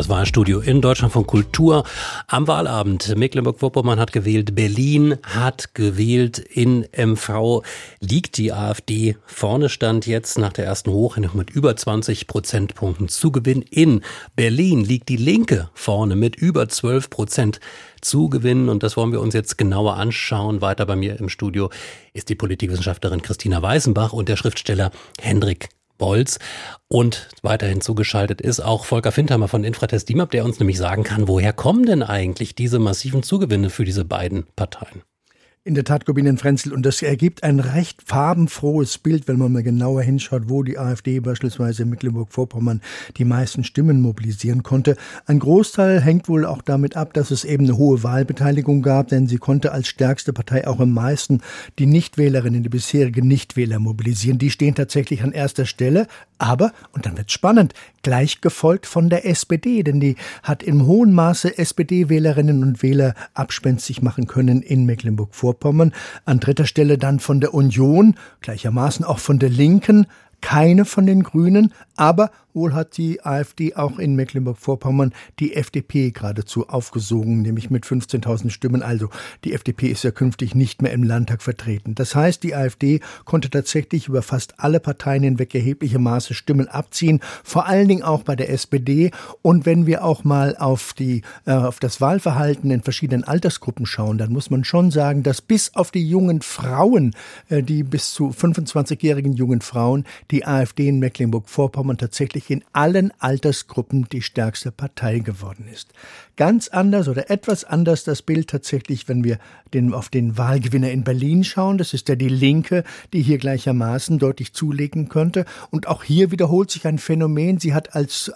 das Wahlstudio in Deutschland von Kultur am Wahlabend. Mecklenburg-Vorpommern hat gewählt, Berlin hat gewählt, in MV liegt die AfD vorne, stand jetzt nach der ersten Hochrechnung mit über 20 Prozentpunkten Zugewinn. In Berlin liegt die Linke vorne mit über 12% Zugewinn und das wollen wir uns jetzt genauer anschauen. Weiter bei mir im Studio ist die Politikwissenschaftlerin Christina Weißenbach und der Schriftsteller Hendrik Bolz. Und weiterhin zugeschaltet ist auch Volker Findheimer von Infratest DIMAP, der uns nämlich sagen kann, woher kommen denn eigentlich diese massiven Zugewinne für diese beiden Parteien? In der Tat, Corbinian Frenzel, und das ergibt ein recht farbenfrohes Bild, wenn man mal genauer hinschaut, wo die AfD beispielsweise in Mecklenburg-Vorpommern die meisten Stimmen mobilisieren konnte. Ein Großteil hängt wohl auch damit ab, dass es eben eine hohe Wahlbeteiligung gab, denn sie konnte als stärkste Partei auch am meisten die Nichtwählerinnen, die bisherigen Nichtwähler mobilisieren. Die stehen tatsächlich an erster Stelle, aber, und dann wird's spannend, gleich gefolgt von der SPD, denn die hat im hohen Maße SPD-Wählerinnen und Wähler abspenstig machen können in Mecklenburg-Vorpommern. An dritter Stelle dann von der Union, gleichermaßen auch von der Linken, keine von den Grünen, aber wohl hat die AfD auch in Mecklenburg-Vorpommern die FDP geradezu aufgesogen, nämlich mit 15.000 Stimmen. Also die FDP ist ja künftig nicht mehr im Landtag vertreten. Das heißt, die AfD konnte tatsächlich über fast alle Parteien hinweg erhebliche Maße Stimmen abziehen, vor allen Dingen auch bei der SPD. Und wenn wir auch mal auf das Wahlverhalten in verschiedenen Altersgruppen schauen, dann muss man schon sagen, dass bis auf die jungen Frauen, die bis zu 25-jährigen jungen Frauen, die AfD in Mecklenburg-Vorpommern tatsächlich in allen Altersgruppen die stärkste Partei geworden ist. Ganz anders oder etwas anders das Bild tatsächlich, wenn wir auf den Wahlgewinner in Berlin schauen. Das ist ja die Linke, die hier gleichermaßen deutlich zulegen könnte. Und auch hier wiederholt sich ein Phänomen. Sie hat als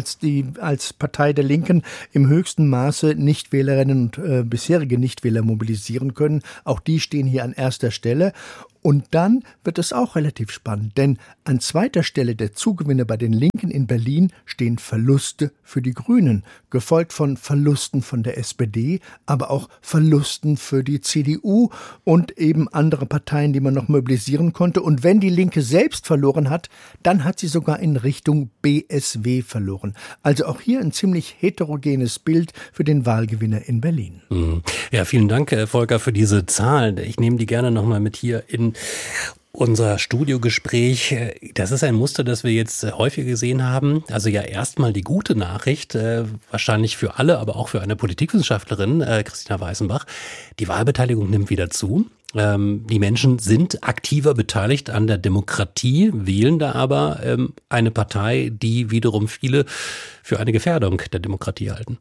Partei der Linken im höchsten Maße Nichtwählerinnen und bisherige Nichtwähler mobilisieren können. Auch die stehen hier an erster Stelle. Und dann wird es auch relativ spannend, denn an zweiter Stelle der Zugewinne bei den Linken in Berlin stehen Verluste für die Grünen, gefolgt von Verlusten von der SPD, aber auch Verlusten für die CDU und eben andere Parteien, die man noch mobilisieren konnte. Und wenn die Linke selbst verloren hat, dann hat sie sogar in Richtung BSW verloren. Also auch hier ein ziemlich heterogenes Bild für den Wahlgewinner in Berlin. Ja, vielen Dank, Volker, für diese Zahlen. Ich nehme die gerne nochmal mit hier in unser Studiogespräch. Das ist ein Muster, das wir jetzt häufig gesehen haben. Also ja, erstmal die gute Nachricht, wahrscheinlich für alle, aber auch für eine Politikwissenschaftlerin, Christina Weißenbach. Die Wahlbeteiligung nimmt wieder zu. Die Menschen sind aktiver beteiligt an der Demokratie, wählen da aber eine Partei, die wiederum viele für eine Gefährdung der Demokratie halten.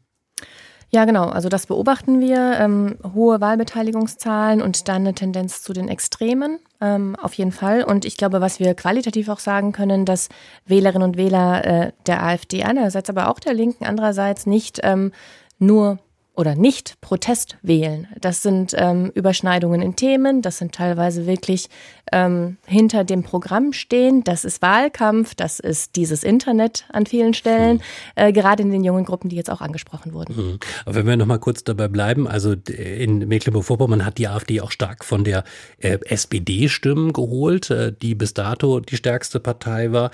Ja, genau. Also das beobachten wir. Hohe Wahlbeteiligungszahlen und dann eine Tendenz zu den Extremen. Auf jeden Fall. Und ich glaube, was wir qualitativ auch sagen können, dass Wählerinnen und Wähler der AfD einerseits, aber auch der Linken andererseits nicht nur oder nicht Protest wählen. Das sind Überschneidungen in Themen, das sind teilweise wirklich hinter dem Programm stehen. Das ist Wahlkampf, das ist dieses Internet an vielen Stellen, gerade in den jungen Gruppen, die jetzt auch angesprochen wurden. Aber wenn wir noch mal kurz dabei bleiben, also in Mecklenburg-Vorpommern hat die AfD auch stark von der SPD Stimmen geholt, die bis dato die stärkste Partei war.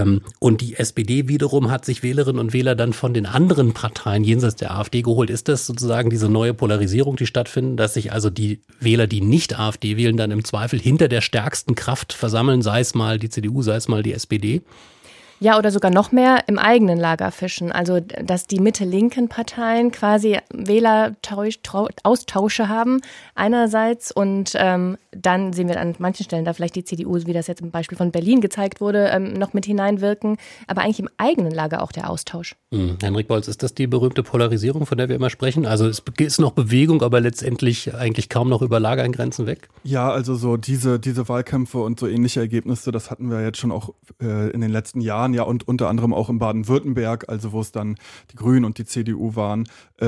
Und die SPD wiederum hat sich Wählerinnen und Wähler dann von den anderen Parteien jenseits der AfD geholt. Ist das sozusagen diese neue Polarisierung, die stattfindet, dass sich also die Wähler, die nicht AfD wählen, dann im Zweifel hinter der stärksten Kraft versammeln, sei es mal die CDU, sei es mal die SPD? Ja, oder sogar noch mehr im eigenen Lager fischen. Also, dass die Mitte-linken Parteien quasi Wähleraustausche haben einerseits und dann sehen wir an manchen Stellen da vielleicht die CDU, wie das jetzt im Beispiel von Berlin gezeigt wurde, noch mit hineinwirken. Aber eigentlich im eigenen Lager auch der Austausch. Hendrik Bolz, ist das die berühmte Polarisierung, von der wir immer sprechen? Also es ist noch Bewegung, aber letztendlich eigentlich kaum noch über Lagergrenzen weg? Ja, also so diese Wahlkämpfe und so ähnliche Ergebnisse, das hatten wir jetzt schon auch in den letzten Jahren, ja, und unter anderem auch in Baden-Württemberg, also wo es dann die Grünen und die CDU waren.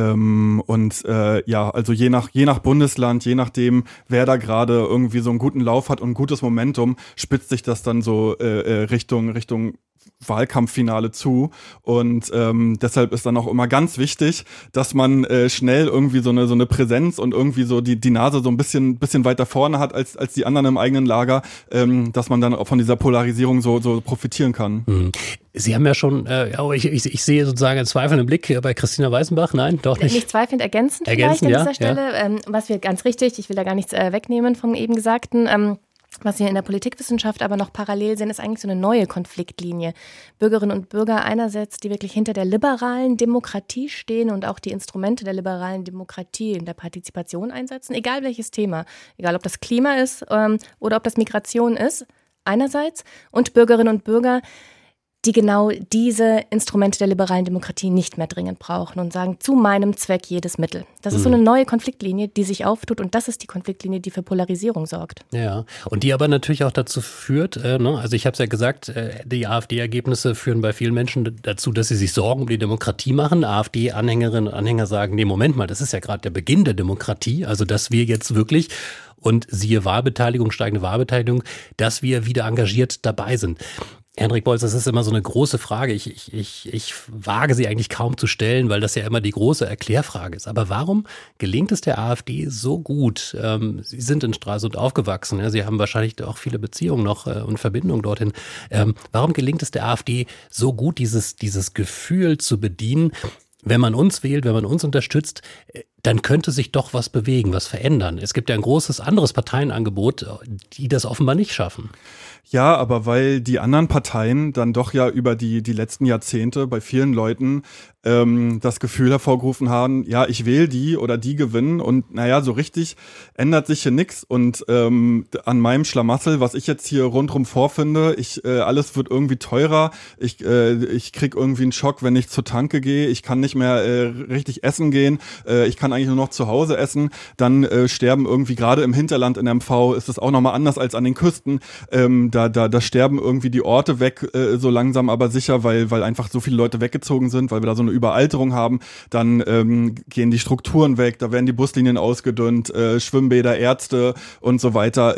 Also je nach Bundesland, je nachdem, wer da gerade irgendwie so einen guten Lauf hat und ein gutes Momentum, spitzt sich das dann so Richtung Wahlkampffinale zu. Und deshalb ist dann auch immer ganz wichtig, dass man schnell irgendwie so eine Präsenz und irgendwie so die Nase so ein bisschen weiter vorne hat als die anderen im eigenen Lager, dass man dann auch von dieser Polarisierung so profitieren kann. Mhm. Sie haben ja schon, ich sehe sozusagen einen zweifelnden Blick bei Christina Weißenbach. Nein, doch nicht. Nicht zweifelnd, ergänzend vielleicht an dieser Stelle. Ja. Was wir ganz richtig, ich will da gar nichts wegnehmen vom eben Gesagten, was wir in der Politikwissenschaft aber noch parallel sehen, ist eigentlich so eine neue Konfliktlinie. Bürgerinnen und Bürger einerseits, die wirklich hinter der liberalen Demokratie stehen und auch die Instrumente der liberalen Demokratie in der Partizipation einsetzen, egal welches Thema, egal ob das Klima ist oder ob das Migration ist, einerseits, und Bürgerinnen und Bürger, die genau diese Instrumente der liberalen Demokratie nicht mehr dringend brauchen und sagen, zu meinem Zweck jedes Mittel. Das ist so eine neue Konfliktlinie, die sich auftut, und das ist die Konfliktlinie, die für Polarisierung sorgt. Ja, und die aber natürlich auch dazu führt, also ich habe es ja gesagt, die AfD-Ergebnisse führen bei vielen Menschen dazu, dass sie sich Sorgen um die Demokratie machen. AfD-Anhängerinnen und Anhänger sagen, nee, Moment mal, das ist ja gerade der Beginn der Demokratie, also dass wir jetzt wirklich, und siehe Wahlbeteiligung, steigende Wahlbeteiligung, dass wir wieder engagiert dabei sind. Hendrik Bolz, das ist immer so eine große Frage. Ich wage sie eigentlich kaum zu stellen, weil das ja immer die große Erklärfrage ist. Aber warum gelingt es der AfD so gut? Sie sind in Stralsund aufgewachsen. Ja? Sie haben wahrscheinlich auch viele Beziehungen noch und Verbindungen dorthin. Warum gelingt es der AfD so gut, dieses Gefühl zu bedienen? Wenn man uns wählt, wenn man uns unterstützt, dann könnte sich doch was bewegen, was verändern. Es gibt ja ein großes anderes Parteienangebot, die das offenbar nicht schaffen. Ja, aber weil die anderen Parteien dann doch ja über die letzten Jahrzehnte bei vielen Leuten das Gefühl hervorgerufen haben, ja, ich wähle die oder die gewinnen, und naja, so richtig ändert sich hier nichts, und an meinem Schlamassel, was ich jetzt hier rundrum vorfinde, alles wird irgendwie teurer, ich krieg irgendwie einen Schock, wenn ich zur Tanke gehe, ich kann nicht mehr richtig essen gehen, ich kann eigentlich nur noch zu Hause essen, dann sterben irgendwie, gerade im Hinterland in MV ist es auch nochmal anders als an den Küsten, da sterben irgendwie die Orte weg, so langsam aber sicher, weil einfach so viele Leute weggezogen sind, weil wir da so eine Überalterung haben, dann gehen die Strukturen weg, da werden die Buslinien ausgedünnt, Schwimmbäder, Ärzte und so weiter,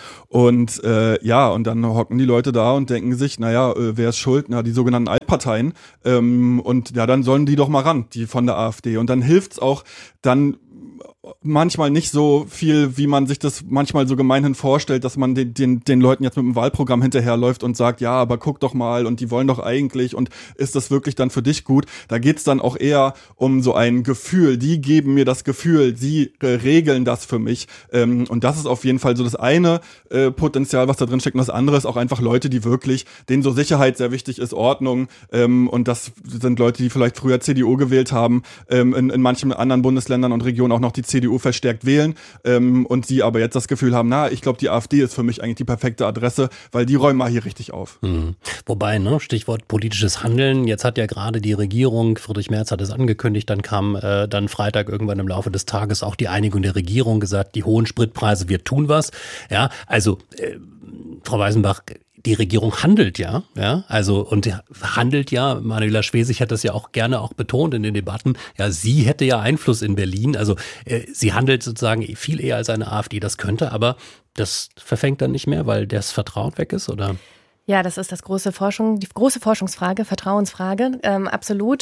und dann hocken die Leute da und denken sich, naja, wer ist schuld? Na, die sogenannten Altparteien, und ja, dann sollen die doch mal ran, die von der AfD, und dann hilft's auch dann manchmal nicht so viel, wie man sich das manchmal so gemeinhin vorstellt, dass man den Leuten jetzt mit dem Wahlprogramm hinterherläuft und sagt, ja, aber guck doch mal, und die wollen doch eigentlich, und ist das wirklich dann für dich gut? Da geht's dann auch eher um so ein Gefühl. Die geben mir das Gefühl, sie regeln das für mich. Und das ist auf jeden Fall so das eine Potenzial, was da drin steckt. Und das andere ist auch einfach Leute, die wirklich, denen so Sicherheit sehr wichtig ist, Ordnung. Und das sind Leute, die vielleicht früher CDU gewählt haben, in manchen anderen Bundesländern und Regionen auch noch die CDU verstärkt wählen, und die aber jetzt das Gefühl haben, ich glaube, die AfD ist für mich eigentlich die perfekte Adresse, weil die räumen mal hier richtig auf. Mhm. Wobei, Stichwort politisches Handeln, jetzt hat ja gerade die Regierung, Friedrich Merz hat es angekündigt, dann kam dann Freitag irgendwann im Laufe des Tages auch die Einigung der Regierung, gesagt, die hohen Spritpreise, wir tun was. Ja, also Frau Weißenbach, die Regierung handelt ja, also und handelt ja, Manuela Schwesig hat das ja auch gerne auch betont in den Debatten, ja, sie hätte ja Einfluss in Berlin, also sie handelt sozusagen viel eher als eine AfD das könnte, aber das verfängt dann nicht mehr, weil das Vertrauen weg ist, oder? Ja, das ist die große Forschungsfrage, Vertrauensfrage, absolut.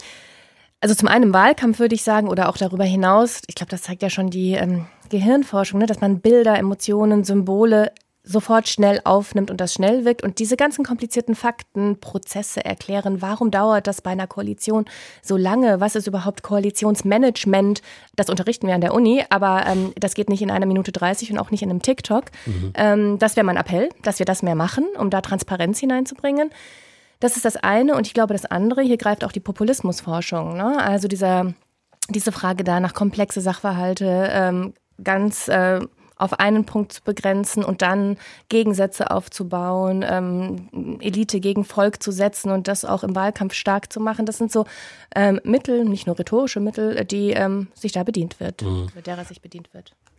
Also zum einen im Wahlkampf würde ich sagen, oder auch darüber hinaus, ich glaube, das zeigt ja schon die Gehirnforschung, dass man Bilder, Emotionen, Symbole sofort schnell aufnimmt und das schnell wirkt und diese ganzen komplizierten Fakten, Prozesse erklären, warum dauert das bei einer Koalition so lange, was ist überhaupt Koalitionsmanagement, das unterrichten wir an der Uni, aber das geht nicht in 1 Minute 30 und auch nicht in einem TikTok. Das wäre mein Appell, dass wir das mehr machen, um da Transparenz hineinzubringen. Das ist das eine, und ich glaube, das andere, hier greift auch die Populismusforschung, ne? Also diese Frage da nach komplexe Sachverhalte ganz auf einen Punkt zu begrenzen und dann Gegensätze aufzubauen, Elite gegen Volk zu setzen und das auch im Wahlkampf stark zu machen. Das sind so Mittel, nicht nur rhetorische Mittel, die sich da bedient wird, mit derer sich bedient wird.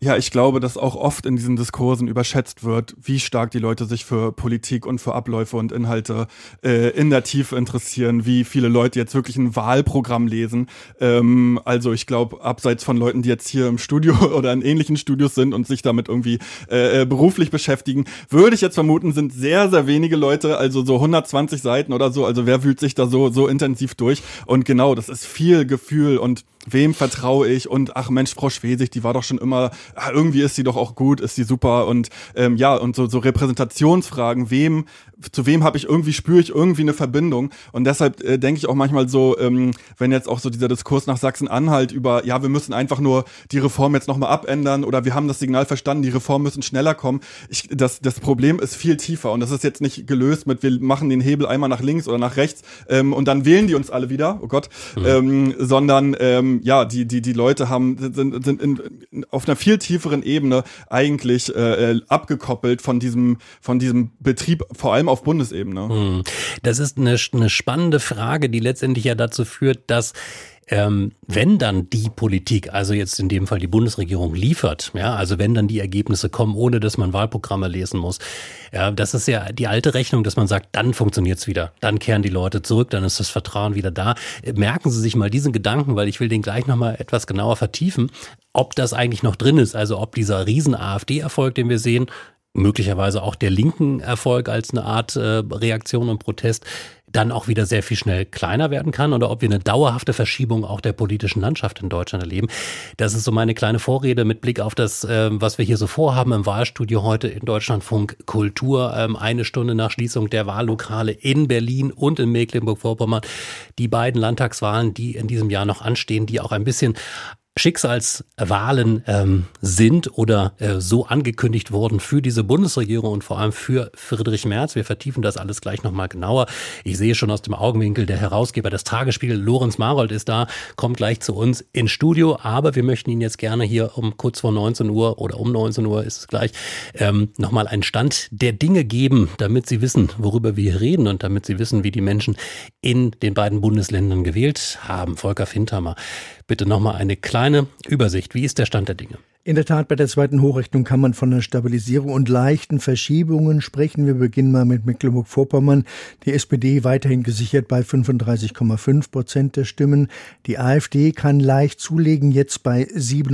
Ja, ich glaube, dass auch oft in diesen Diskursen überschätzt wird, wie stark die Leute sich für Politik und für Abläufe und Inhalte in der Tiefe interessieren, wie viele Leute jetzt wirklich ein Wahlprogramm lesen. Also ich glaube, abseits von Leuten, die jetzt hier im Studio oder in ähnlichen Studios sind und sich damit irgendwie beruflich beschäftigen, würde ich jetzt vermuten, sind sehr, sehr wenige Leute, also so 120 Seiten oder so, also wer wühlt sich da so intensiv durch? Und genau, das ist viel Gefühl und wem vertraue ich und ach Mensch, Frau Schwesig, die war doch schon immer, irgendwie ist sie doch auch gut, ist sie super und und so Repräsentationsfragen, zu wem spüre ich irgendwie eine Verbindung und deshalb denke ich auch manchmal so, wenn jetzt auch so dieser Diskurs nach Sachsen-Anhalt über, ja, wir müssen einfach nur die Reform jetzt nochmal abändern oder wir haben das Signal verstanden, die Reformen müssen schneller kommen. Das Problem ist viel tiefer und das ist jetzt nicht gelöst mit, wir machen den Hebel einmal nach links oder nach rechts und dann wählen die uns alle wieder, oh Gott, sondern die Leute sind auf einer viel tieferen Ebene eigentlich abgekoppelt von diesem Betrieb, vor allem auf Bundesebene. Das ist eine spannende Frage, die letztendlich ja dazu führt, dass wenn dann die Politik, also jetzt in dem Fall die Bundesregierung liefert, ja, also wenn dann die Ergebnisse kommen, ohne dass man Wahlprogramme lesen muss, ja, das ist ja die alte Rechnung, dass man sagt, dann funktioniert's wieder, dann kehren die Leute zurück, dann ist das Vertrauen wieder da. Merken Sie sich mal diesen Gedanken, weil ich will den gleich nochmal etwas genauer vertiefen, ob das eigentlich noch drin ist, also ob dieser Riesen-AfD-Erfolg, den wir sehen, möglicherweise auch der linken Erfolg als eine Art Reaktion und Protest, dann auch wieder sehr viel schnell kleiner werden kann oder ob wir eine dauerhafte Verschiebung auch der politischen Landschaft in Deutschland erleben. Das ist so meine kleine Vorrede mit Blick auf das, was wir hier so vorhaben im Wahlstudio heute in Deutschlandfunk Kultur. 1 Stunde nach Schließung der Wahllokale in Berlin und in Mecklenburg-Vorpommern. Die beiden Landtagswahlen, die in diesem Jahr noch anstehen, die auch ein bisschen Schicksalswahlen sind oder so angekündigt wurden für diese Bundesregierung und vor allem für Friedrich Merz. Wir vertiefen das alles gleich nochmal genauer. Ich sehe schon aus dem Augenwinkel, der Herausgeber des Tagesspiegel, Lorenz Marold, ist da, kommt gleich zu uns ins Studio, aber wir möchten Ihnen jetzt gerne hier kurz vor 19 Uhr oder um 19 Uhr ist es gleich, nochmal einen Stand der Dinge geben, damit Sie wissen, worüber wir hier reden und damit Sie wissen, wie die Menschen in den beiden Bundesländern gewählt haben. Volker Findhammer, bitte nochmal eine kleine Übersicht. Wie ist der Stand der Dinge? In der Tat, bei der zweiten Hochrechnung kann man von einer Stabilisierung und leichten Verschiebungen sprechen. Wir beginnen mal mit Mecklenburg-Vorpommern. Die SPD weiterhin gesichert bei 35,5% der Stimmen. Die AfD kann leicht zulegen, jetzt bei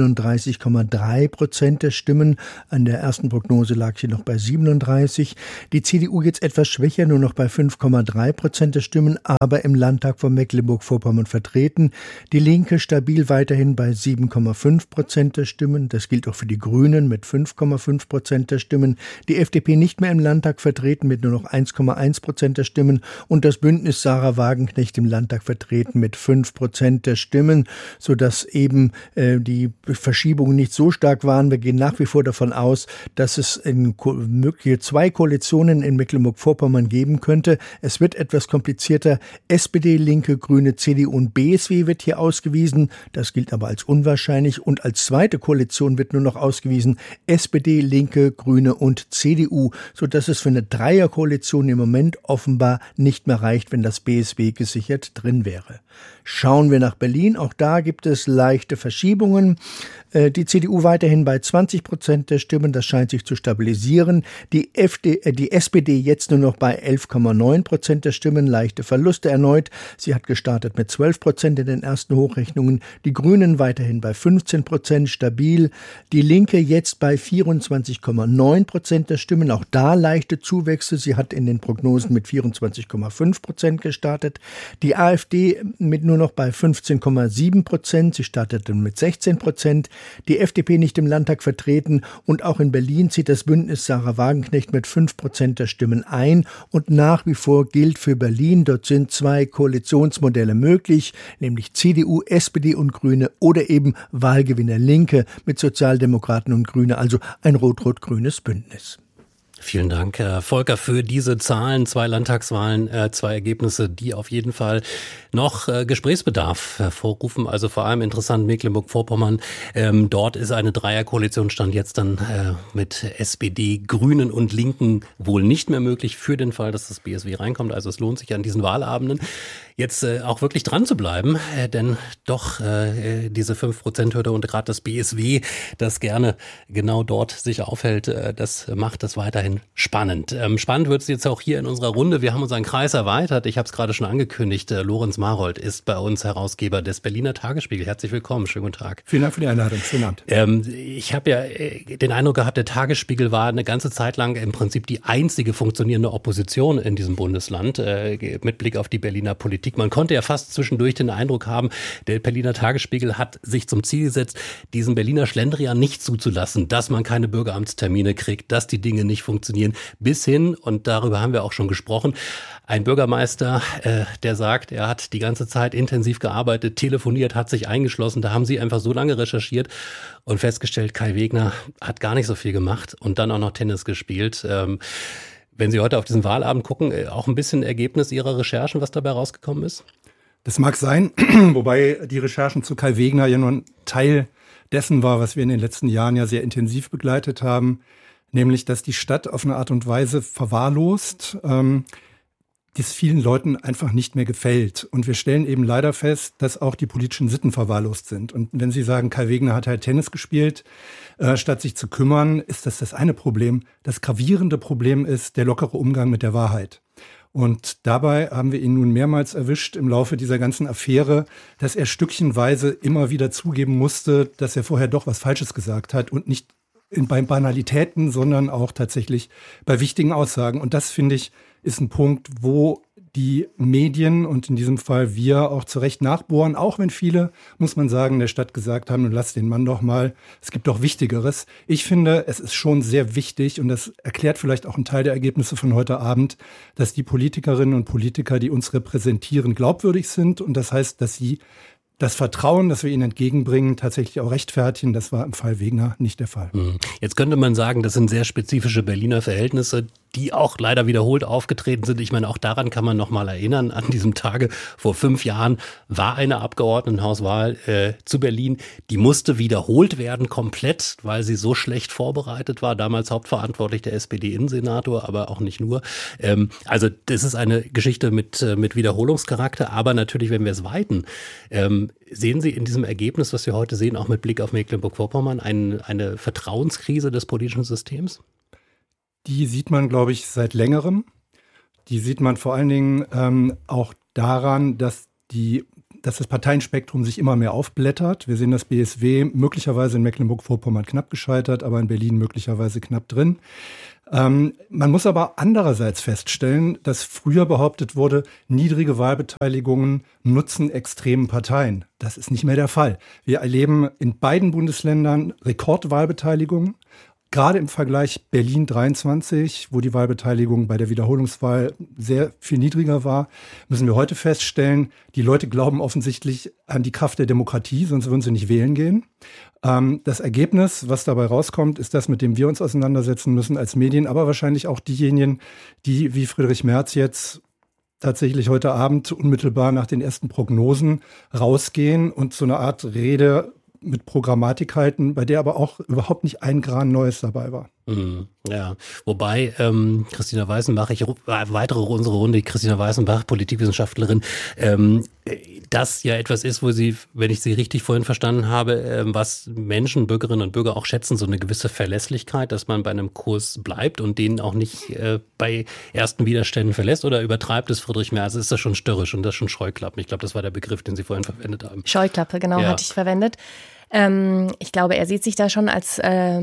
37,3% der Stimmen. An der ersten Prognose lag sie noch bei 37. Die CDU jetzt etwas schwächer, nur noch bei 5,3% der Stimmen, aber im Landtag von Mecklenburg-Vorpommern vertreten. Die Linke stabil weiterhin bei 7,5% der Stimmen. Das gilt auch für die Grünen mit 5,5% der Stimmen. Die FDP nicht mehr im Landtag vertreten mit nur noch 1,1% der Stimmen. Und das Bündnis Sarah Wagenknecht im Landtag vertreten mit 5% der Stimmen, sodass eben die Verschiebungen nicht so stark waren. Wir gehen nach wie vor davon aus, dass es mögliche 2 Koalitionen in Mecklenburg-Vorpommern geben könnte. Es wird etwas komplizierter. SPD, Linke, Grüne, CDU und BSW wird hier ausgewiesen. Das gilt aber als unwahrscheinlich. Und als zweite Koalition wird nur noch ausgewiesen SPD, Linke, Grüne und CDU, sodass es für eine Dreierkoalition im Moment offenbar nicht mehr reicht, wenn das BSW gesichert drin wäre. Schauen wir nach Berlin, auch da gibt es leichte Verschiebungen. Die CDU weiterhin bei 20% der Stimmen, das scheint sich zu stabilisieren. Die SPD jetzt nur noch bei 11,9% der Stimmen, leichte Verluste erneut. Sie hat gestartet mit 12% in den ersten Hochrechnungen. Die Grünen weiterhin bei 15%, stabil. Die Linke jetzt bei 24,9% der Stimmen, auch da leichte Zuwächse. Sie hat in den Prognosen mit 24,5% gestartet. Die AfD mit nur noch bei 15,7%, sie startete mit 16%. Die FDP nicht im Landtag vertreten und auch in Berlin zieht das Bündnis Sarah Wagenknecht mit 5% der Stimmen ein und nach wie vor gilt für Berlin, dort sind 2 Koalitionsmodelle möglich, nämlich CDU, SPD und Grüne oder eben Wahlgewinner Linke mit Sozialdemokraten und Grüne, also ein rot-rot-grünes Bündnis. Vielen Dank, Herr Volker, für diese Zahlen, 2 Landtagswahlen, 2 Ergebnisse, die auf jeden Fall noch Gesprächsbedarf hervorrufen. Also vor allem interessant Mecklenburg-Vorpommern. Dort ist eine Dreierkoalition stand jetzt dann mit SPD, Grünen und Linken wohl nicht mehr möglich für den Fall, dass das BSW reinkommt. Also es lohnt sich an diesen Wahlabenden jetzt auch wirklich dran zu bleiben, denn doch diese 5%-Hürde und gerade das BSW, das gerne genau dort sich aufhält, das macht das weiterhin spannend. Spannend wird es jetzt auch hier in unserer Runde. Wir haben unseren Kreis erweitert. Ich habe es gerade schon angekündigt. Lorenz Marold ist bei uns Herausgeber des Berliner Tagesspiegel. Herzlich willkommen. Schönen guten Tag. Vielen Dank für die Einladung. Schönen Abend. Ich habe ja den Eindruck gehabt, der Tagesspiegel war eine ganze Zeit lang im Prinzip die einzige funktionierende Opposition in diesem Bundesland mit Blick auf die Berliner Politik. Man konnte ja fast zwischendurch den Eindruck haben, der Berliner Tagesspiegel hat sich zum Ziel gesetzt, diesen Berliner Schlendrian nicht zuzulassen, dass man keine Bürgeramtstermine kriegt, dass die Dinge nicht funktionieren, bis hin, und darüber haben wir auch schon gesprochen, ein Bürgermeister, der sagt, er hat die ganze Zeit intensiv gearbeitet, telefoniert, hat sich eingeschlossen, da haben Sie einfach so lange recherchiert und festgestellt, Kai Wegner hat gar nicht so viel gemacht und dann auch noch Tennis gespielt. Wenn Sie heute auf diesen Wahlabend gucken, auch ein bisschen Ergebnis Ihrer Recherchen, was dabei rausgekommen ist? Das mag sein, wobei die Recherchen zu Kai Wegner ja nur ein Teil dessen war, was wir in den letzten Jahren ja sehr intensiv begleitet haben, nämlich, dass die Stadt auf eine Art und Weise verwahrlost, die es vielen Leuten einfach nicht mehr gefällt. Und wir stellen eben leider fest, dass auch die politischen Sitten verwahrlost sind. Und wenn Sie sagen, Kai Wegner hat halt Tennis gespielt, statt sich zu kümmern, ist das eine Problem. Das gravierende Problem ist der lockere Umgang mit der Wahrheit. Und dabei haben wir ihn nun mehrmals erwischt im Laufe dieser ganzen Affäre, dass er stückchenweise immer wieder zugeben musste, dass er vorher doch was Falsches gesagt hat und nicht bei Banalitäten, sondern auch tatsächlich bei wichtigen Aussagen. Und das, finde ich, ist ein Punkt, wo die Medien und in diesem Fall wir auch zu Recht nachbohren, auch wenn viele, muss man sagen, der Stadt gesagt haben, lass den Mann doch mal, es gibt doch Wichtigeres. Ich finde, es ist schon sehr wichtig, und das erklärt vielleicht auch einen Teil der Ergebnisse von heute Abend, dass die Politikerinnen und Politiker, die uns repräsentieren, glaubwürdig sind. Und das heißt, dass sie das Vertrauen, das wir ihnen entgegenbringen, tatsächlich auch rechtfertigen. Das war im Fall Wegner nicht der Fall. Jetzt könnte man sagen, das sind sehr spezifische Berliner Verhältnisse, die auch leider wiederholt aufgetreten sind. Ich meine, auch daran kann man noch mal erinnern. An diesem Tage vor 5 Jahren war eine Abgeordnetenhauswahl zu Berlin. Die musste wiederholt werden, komplett, weil sie so schlecht vorbereitet war. Damals hauptverantwortlich der SPD-Innensenator, aber auch nicht nur. Also das ist eine Geschichte mit Wiederholungscharakter. Aber natürlich, wenn wir es weiten, sehen Sie in diesem Ergebnis, was wir heute sehen, auch mit Blick auf Mecklenburg-Vorpommern, eine Vertrauenskrise des politischen Systems? Die sieht man, glaube ich, seit längerem. Die sieht man vor allen Dingen auch daran, dass das Parteienspektrum sich immer mehr aufblättert. Wir sehen das BSW möglicherweise in Mecklenburg-Vorpommern knapp gescheitert, aber in Berlin möglicherweise knapp drin. Man muss aber andererseits feststellen, dass früher behauptet wurde, niedrige Wahlbeteiligungen nutzen extremen Parteien. Das ist nicht mehr der Fall. Wir erleben in beiden Bundesländern Rekordwahlbeteiligungen. Gerade im Vergleich Berlin 23, wo die Wahlbeteiligung bei der Wiederholungswahl sehr viel niedriger war, müssen wir heute feststellen, die Leute glauben offensichtlich an die Kraft der Demokratie, sonst würden sie nicht wählen gehen. Das Ergebnis, was dabei rauskommt, ist das, mit dem wir uns auseinandersetzen müssen als Medien, aber wahrscheinlich auch diejenigen, die wie Friedrich Merz jetzt tatsächlich heute Abend unmittelbar nach den ersten Prognosen rausgehen und so eine Art Rede mit Programmatik halten, bei der aber auch überhaupt nicht ein Gran Neues dabei war. Ja, wobei Christina Weißenbach, ich erweitere unsere Runde, Christina Weißenbach, Politikwissenschaftlerin, das ja etwas ist, wo sie, wenn ich sie richtig vorhin verstanden habe, was Menschen, Bürgerinnen und Bürger auch schätzen, so eine gewisse Verlässlichkeit, dass man bei einem Kurs bleibt und den auch nicht bei ersten Widerständen verlässt, oder übertreibt es Friedrich Merz? Ist das schon störrisch und das schon Scheuklappen? Ich glaube, das war der Begriff, den Sie vorhin verwendet haben. Scheuklappe, genau, hatte ich verwendet. Ich glaube, er sieht sich da schon als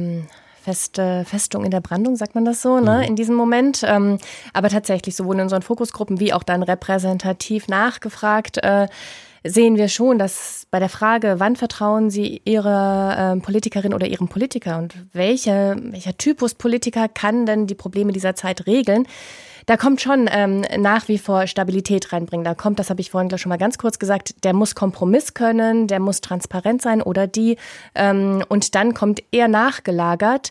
Festung in der Brandung, sagt man das so, ne? In diesem Moment. Aber tatsächlich, sowohl in unseren Fokusgruppen wie auch dann repräsentativ nachgefragt, sehen wir schon, dass bei der Frage, wann vertrauen Sie Ihrer Politikerin oder Ihrem Politiker und welcher Typus Politiker kann denn die Probleme dieser Zeit regeln, da kommt schon nach wie vor Stabilität reinbringen. Da kommt, das habe ich vorhin gleich schon mal ganz kurz gesagt, der muss Kompromiss können, der muss transparent sein oder die. Und dann kommt eher nachgelagert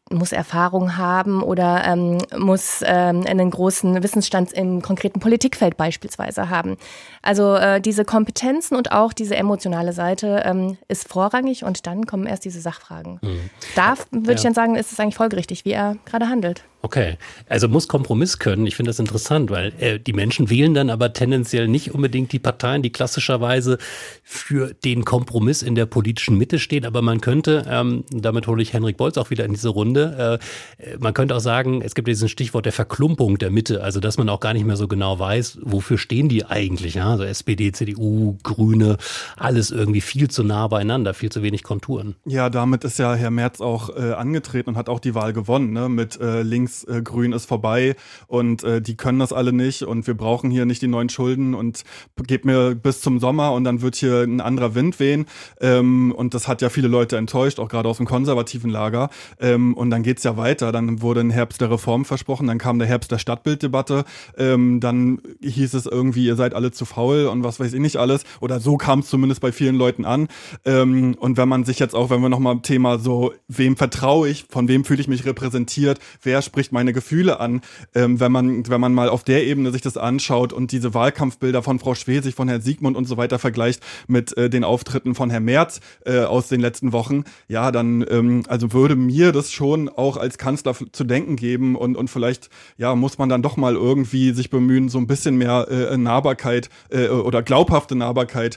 muss Erfahrung haben oder muss einen großen Wissensstand im konkreten Politikfeld beispielsweise haben. Also diese Kompetenzen und auch diese emotionale Seite ist vorrangig und dann kommen erst diese Sachfragen. Da würde ich dann sagen, ist es eigentlich folgerichtig, wie er gerade handelt. Okay, also muss Kompromiss können. Ich finde das interessant, weil die Menschen wählen dann aber tendenziell nicht unbedingt die Parteien, die klassischerweise für den Kompromiss in der politischen Mitte stehen. Aber man könnte, damit hole ich Henrik Bolz auch wieder in diese Runde, man könnte auch sagen, es gibt diesen Stichwort der Verklumpung der Mitte, also dass man auch gar nicht mehr so genau weiß, wofür stehen die eigentlich. Ja? Also SPD, CDU, Grüne, alles irgendwie viel zu nah beieinander, viel zu wenig Konturen. Ja, damit ist ja Herr Merz auch angetreten und hat auch die Wahl gewonnen, ne? Mit links grün ist vorbei und die können das alle nicht und wir brauchen hier nicht die neuen Schulden und gebt mir bis zum Sommer und dann wird hier ein anderer Wind wehen und das hat ja viele Leute enttäuscht, auch gerade aus dem konservativen Lager und dann geht's ja weiter, dann wurde ein Herbst der Reform versprochen, dann kam der Herbst der Stadtbilddebatte, dann hieß es irgendwie, ihr seid alle zu faul und was weiß ich nicht alles oder so kam es zumindest bei vielen Leuten an und wenn man sich jetzt auch, wenn wir nochmal im Thema so, wem vertraue ich, von wem fühle ich mich repräsentiert, wer spricht meine Gefühle an, wenn man mal auf der Ebene sich das anschaut und diese Wahlkampfbilder von Frau Schwesig, von Herrn Siegmund und so weiter vergleicht mit den Auftritten von Herrn Merz aus den letzten Wochen, ja, dann also würde mir das schon auch als Kanzler zu denken geben und vielleicht, ja, muss man dann doch mal irgendwie sich bemühen, so ein bisschen mehr Nahbarkeit oder glaubhafte Nahbarkeit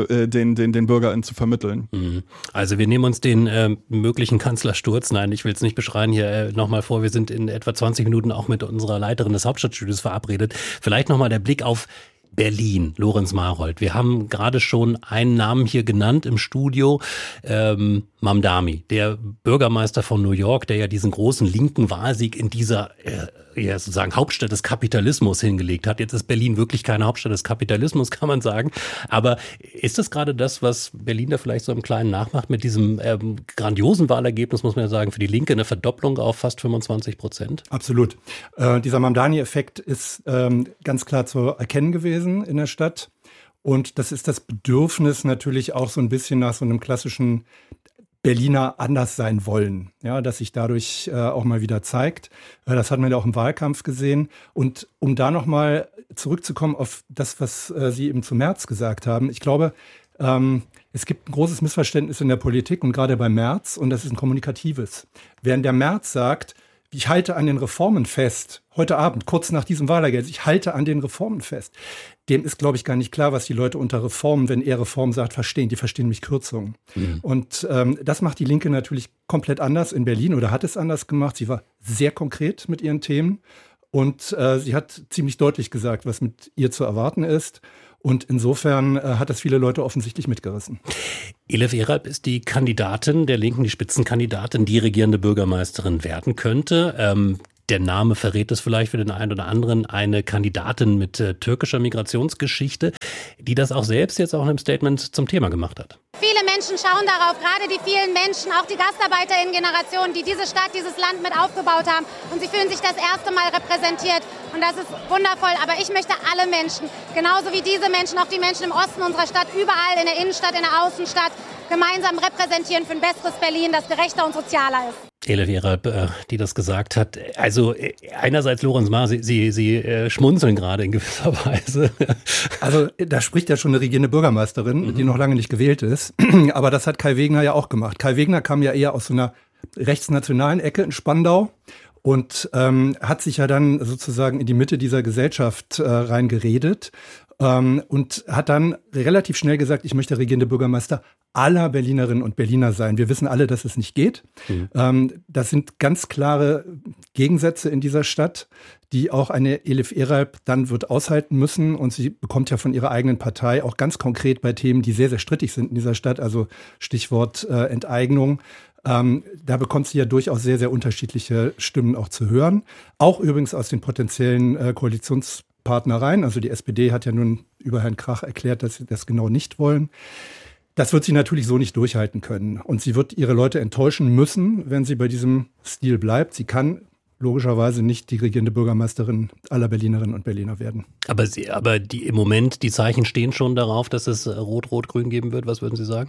den BürgerInnen zu vermitteln. Also wir nehmen uns den möglichen Kanzlersturz, nein, ich will es nicht beschreien hier nochmal vor, wir sind in etwa 20 Minuten auch mit unserer Leiterin des Hauptstadtstudios verabredet. Vielleicht nochmal der Blick auf Berlin, Lorenz Marold. Wir haben gerade schon einen Namen hier genannt im Studio, Mamdani, der Bürgermeister von New York, der ja diesen großen linken Wahlsieg in dieser sozusagen Hauptstadt des Kapitalismus hingelegt hat. Jetzt ist Berlin wirklich keine Hauptstadt des Kapitalismus, kann man sagen. Aber ist das gerade das, was Berlin da vielleicht so im Kleinen nachmacht mit diesem grandiosen Wahlergebnis, muss man ja sagen, für die Linke eine Verdopplung auf fast 25%? Absolut. Dieser Mamdani-Effekt ist ganz klar zu erkennen gewesen in der Stadt. Und das ist das Bedürfnis natürlich auch so ein bisschen nach so einem klassischen Berliner anders sein wollen, ja, dass sich dadurch auch mal wieder zeigt. Das hat man ja auch im Wahlkampf gesehen. Und um da nochmal zurückzukommen auf das, was Sie eben zu Merz gesagt haben, ich glaube, es gibt ein großes Missverständnis in der Politik und gerade bei Merz, und das ist ein kommunikatives. Während der Merz sagt, ich halte an den Reformen fest, heute Abend, kurz nach diesem Wahlergebnis, ich halte an den Reformen fest. Dem ist, glaube ich, gar nicht klar, was die Leute unter Reformen, wenn er Reform sagt, verstehen. Die verstehen nämlich Kürzungen. Und das macht die Linke natürlich komplett anders in Berlin oder hat es anders gemacht. Sie war sehr konkret mit ihren Themen und sie hat ziemlich deutlich gesagt, was mit ihr zu erwarten ist. Und insofern hat das viele Leute offensichtlich mitgerissen. Elif Eralp ist die Kandidatin der Linken, die Spitzenkandidatin, die regierende Bürgermeisterin werden könnte. Der Name verrät es vielleicht für den einen oder anderen, eine Kandidatin mit türkischer Migrationsgeschichte, die das auch selbst jetzt auch in einem Statement zum Thema gemacht hat. Viele Menschen schauen darauf, gerade die vielen Menschen, auch die GastarbeiterInnen-Generation, die diese Stadt, dieses Land mit aufgebaut haben. Und sie fühlen sich das erste Mal repräsentiert. Und das ist wundervoll. Aber ich möchte alle Menschen, genauso wie diese Menschen, auch die Menschen im Osten unserer Stadt, überall in der Innenstadt, in der Außenstadt, gemeinsam repräsentieren für ein besseres Berlin, das gerechter und sozialer ist. Elif Eralp, die das gesagt hat. Also einerseits, Lorenz Maar, Sie schmunzeln gerade in gewisser Weise. Also da spricht ja schon eine regierende Bürgermeisterin, die noch lange nicht gewählt ist. Aber das hat Kai Wegner ja auch gemacht. Kai Wegner kam ja eher aus so einer rechtsnationalen Ecke in Spandau und hat sich ja dann sozusagen in die Mitte dieser Gesellschaft reingeredet. Und hat dann relativ schnell gesagt, ich möchte regierende Bürgermeister aller Berlinerinnen und Berliner sein. Wir wissen alle, dass es nicht geht. Das sind ganz klare Gegensätze in dieser Stadt, die auch eine Elif Eralp dann wird aushalten müssen. Und sie bekommt ja von ihrer eigenen Partei auch ganz konkret bei Themen, die sehr, sehr strittig sind in dieser Stadt, also Stichwort Enteignung. Da bekommt sie ja durchaus sehr, sehr unterschiedliche Stimmen auch zu hören. Auch übrigens aus den potenziellen Koalitionspartnereien. Also die SPD hat ja nun über Herrn Krach erklärt, dass sie das genau nicht wollen. Das wird sie natürlich so nicht durchhalten können. Und sie wird ihre Leute enttäuschen müssen, wenn sie bei diesem Stil bleibt. Sie kann logischerweise nicht die regierende Bürgermeisterin aller Berlinerinnen und Berliner werden. Aber im Moment, die Zeichen stehen schon darauf, dass es Rot-Rot-Grün geben wird. Was würden Sie sagen?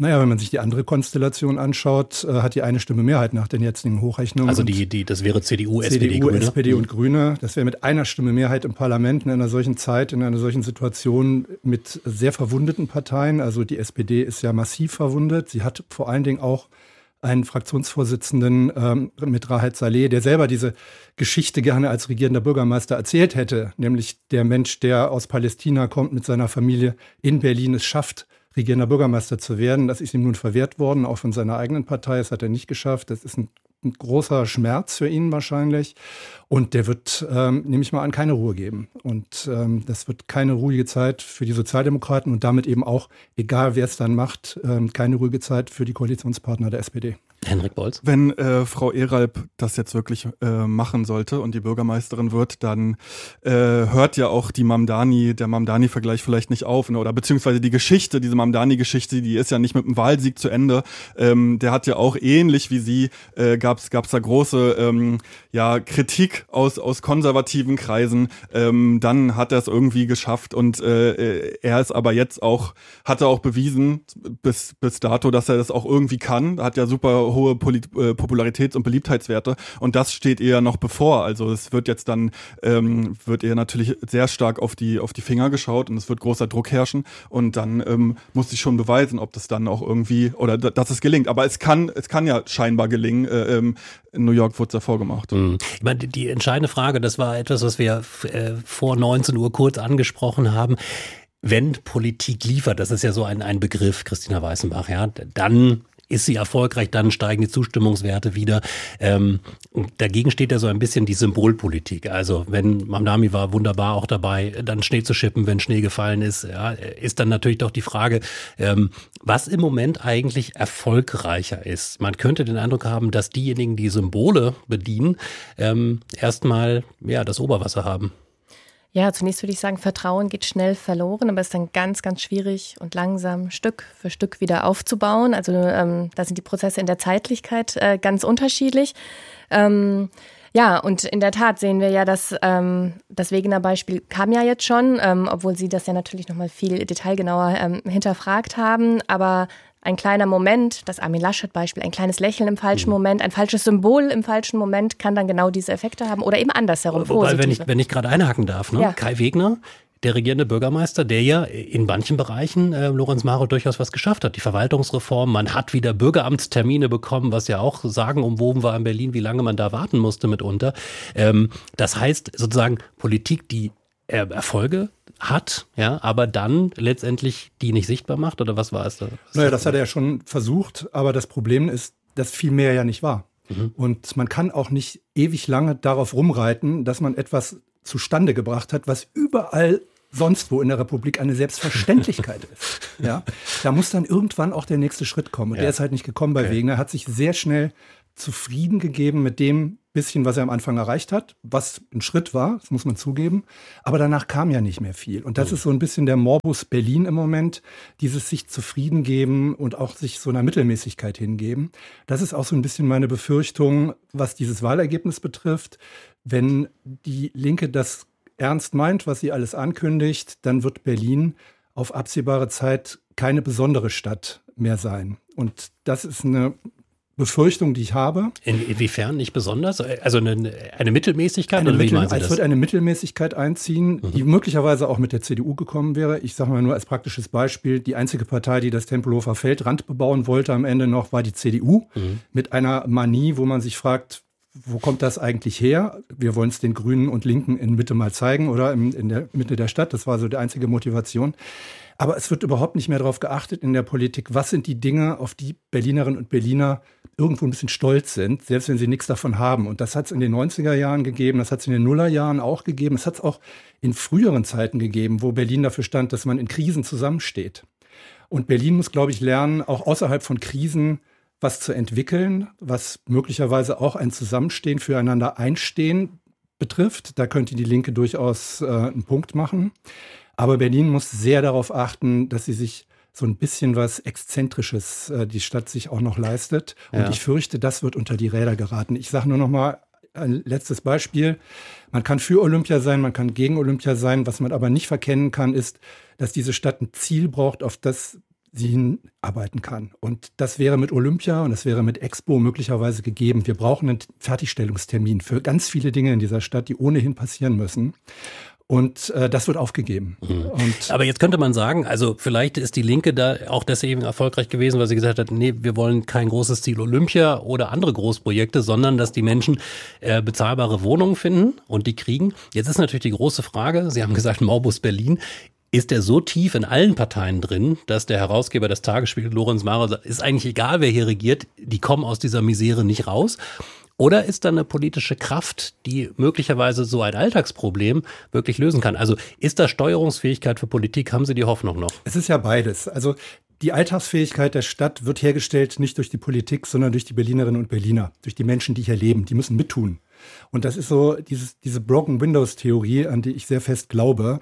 Naja, wenn man sich die andere Konstellation anschaut, hat die eine Stimme Mehrheit nach den jetzigen Hochrechnungen. Also das wäre CDU, SPD, Grüne. SPD und Grüne. Das wäre mit einer Stimme Mehrheit im Parlament in einer solchen Zeit, in einer solchen Situation mit sehr verwundeten Parteien. Also die SPD ist ja massiv verwundet. Sie hat vor allen Dingen auch einen Fraktionsvorsitzenden mit Rahed Saleh, der selber diese Geschichte gerne als regierender Bürgermeister erzählt hätte. Nämlich der Mensch, der aus Palästina kommt, mit seiner Familie in Berlin es schafft, regierender Bürgermeister zu werden. Das ist ihm nun verwehrt worden, auch von seiner eigenen Partei. Das hat er nicht geschafft. Das ist ein großer Schmerz für ihn wahrscheinlich. Und der wird, nehme ich mal an, keine Ruhe geben. Und das wird keine ruhige Zeit für die Sozialdemokraten und damit eben auch, egal wer es dann macht, keine ruhige Zeit für die Koalitionspartner der SPD. Henrik Bolz? Wenn Frau Eralp das jetzt wirklich machen sollte und die Bürgermeisterin wird, dann hört ja auch der Mamdani-Vergleich vielleicht nicht auf, ne? Oder beziehungsweise die Geschichte, diese Mamdani-Geschichte, die ist ja nicht mit einem Wahlsieg zu Ende. Der hat ja auch ähnlich wie sie, gab's da große Kritik aus konservativen Kreisen. Dann hat er es irgendwie geschafft und er ist aber jetzt hat er auch bewiesen bis dato, dass er das auch irgendwie kann. Hat ja super hohe Popularitäts- und Beliebtheitswerte und das steht ihr noch bevor. Also es wird jetzt dann, wird ihr natürlich sehr stark auf die Finger geschaut und es wird großer Druck herrschen und dann muss sie schon beweisen, ob das dann auch irgendwie, oder dass es gelingt. Aber es kann ja scheinbar gelingen. In New York wurde es ja vorgemacht. Ich meine, die entscheidende Frage, das war etwas, was wir vor 19 Uhr kurz angesprochen haben. Wenn Politik liefert, das ist ja so ein Begriff, Christina Weißenbach, ja, dann ist sie erfolgreich, dann steigen die Zustimmungswerte wieder. Dagegen steht ja so ein bisschen die Symbolpolitik. Also wenn Mamdani war wunderbar auch dabei, dann Schnee zu schippen, wenn Schnee gefallen ist, ja, ist dann natürlich doch die Frage, was im Moment eigentlich erfolgreicher ist. Man könnte den Eindruck haben, dass diejenigen, die Symbole bedienen, erstmal das Oberwasser haben. Ja, zunächst würde ich sagen, Vertrauen geht schnell verloren, aber es ist dann ganz, ganz schwierig und langsam Stück für Stück wieder aufzubauen. Also da sind die Prozesse in der Zeitlichkeit ganz unterschiedlich. Ja, und in der Tat sehen wir ja, dass das Wegener Beispiel kam ja jetzt schon, obwohl Sie das ja natürlich nochmal viel detailgenauer hinterfragt haben, aber ein kleiner Moment, das Armin Laschet-Beispiel, ein kleines Lächeln im falschen Moment, ein falsches Symbol im falschen Moment kann dann genau diese Effekte haben oder eben andersherum. Wobei, wenn ich gerade einhaken darf, ne? Ja. Kai Wegner, der regierende Bürgermeister, der ja in manchen Bereichen Lorenz Marold durchaus was geschafft hat. Die Verwaltungsreform, man hat wieder Bürgeramtstermine bekommen, was ja auch sagenumwoben war in Berlin, wie lange man da warten musste mitunter. Das heißt sozusagen Politik, die Erfolge hat, ja, aber dann letztendlich die nicht sichtbar macht, oder was war es da? Naja, das hat er ja schon versucht, aber das Problem ist, dass viel mehr ja nicht war. Und man kann auch nicht ewig lange darauf rumreiten, dass man etwas zustande gebracht hat, was überall sonst wo in der Republik eine Selbstverständlichkeit ist. Ja, da muss dann irgendwann auch der nächste Schritt kommen. Und der ist halt nicht gekommen bei Wegener. Er hat sich sehr schnell zufrieden gegeben mit dem bisschen, was er am Anfang erreicht hat, was ein Schritt war, das muss man zugeben. Aber danach kam ja nicht mehr viel. Und das ist so ein bisschen der Morbus Berlin im Moment, dieses sich zufrieden geben und auch sich so einer Mittelmäßigkeit hingeben. Das ist auch so ein bisschen meine Befürchtung, was dieses Wahlergebnis betrifft. Wenn die Linke das ernst meint, was sie alles ankündigt, dann wird Berlin auf absehbare Zeit keine besondere Stadt mehr sein. Und das ist eine Befürchtung, die ich habe. Inwiefern nicht besonders? Also eine Mittelmäßigkeit? Oder wie meinen Sie das? Es wird eine Mittelmäßigkeit einziehen, die möglicherweise auch mit der CDU gekommen wäre. Ich sage mal nur als praktisches Beispiel, die einzige Partei, die das Tempelhofer Feld Rand bebauen wollte am Ende noch, war die CDU. Mit einer Manie, wo man sich fragt, wo kommt das eigentlich her? Wir wollen es den Grünen und Linken in Mitte mal zeigen oder in der Mitte der Stadt. Das war so die einzige Motivation. Aber es wird überhaupt nicht mehr darauf geachtet in der Politik, was sind die Dinge, auf die Berlinerinnen und Berliner irgendwo ein bisschen stolz sind, selbst wenn sie nichts davon haben. Und das hat es in den 90er Jahren gegeben, das hat es in den Nullerjahren auch gegeben, es hat es auch in früheren Zeiten gegeben, wo Berlin dafür stand, dass man in Krisen zusammensteht. Und Berlin muss, glaube ich, lernen, auch außerhalb von Krisen was zu entwickeln, was möglicherweise auch ein Zusammenstehen, füreinander einstehen betrifft. Da könnte die Linke durchaus einen Punkt machen. Aber Berlin muss sehr darauf achten, dass sie sich so ein bisschen was Exzentrisches, die Stadt sich auch noch leistet. Und ich fürchte, das wird unter die Räder geraten. Ich sage nur noch mal ein letztes Beispiel. Man kann für Olympia sein, man kann gegen Olympia sein. Was man aber nicht verkennen kann, ist, dass diese Stadt ein Ziel braucht, auf das sie hinarbeiten kann. Und das wäre mit Olympia und das wäre mit Expo möglicherweise gegeben. Wir brauchen einen Fertigstellungstermin für ganz viele Dinge in dieser Stadt, die ohnehin passieren müssen. Und das wird aufgegeben. Aber jetzt könnte man sagen, also vielleicht ist die Linke da auch deswegen erfolgreich gewesen, weil sie gesagt hat, nee, wir wollen kein großes Ziel Olympia oder andere Großprojekte, sondern dass die Menschen bezahlbare Wohnungen finden und die kriegen. Jetzt ist natürlich die große Frage, Sie haben gesagt, Morbus Berlin. Ist der so tief in allen Parteien drin, dass der Herausgeber des Tagesspiegels, Lorenz Marol, sagt, ist eigentlich egal, wer hier regiert, die kommen aus dieser Misere nicht raus? Oder ist da eine politische Kraft, die möglicherweise so ein Alltagsproblem wirklich lösen kann? Also ist da Steuerungsfähigkeit für Politik? Haben Sie die Hoffnung noch? Es ist ja beides. Also die Alltagsfähigkeit der Stadt wird hergestellt nicht durch die Politik, sondern durch die Berlinerinnen und Berliner, durch die Menschen, die hier leben. Die müssen mittun. Und das ist so diese Broken Windows-Theorie, an die ich sehr fest glaube.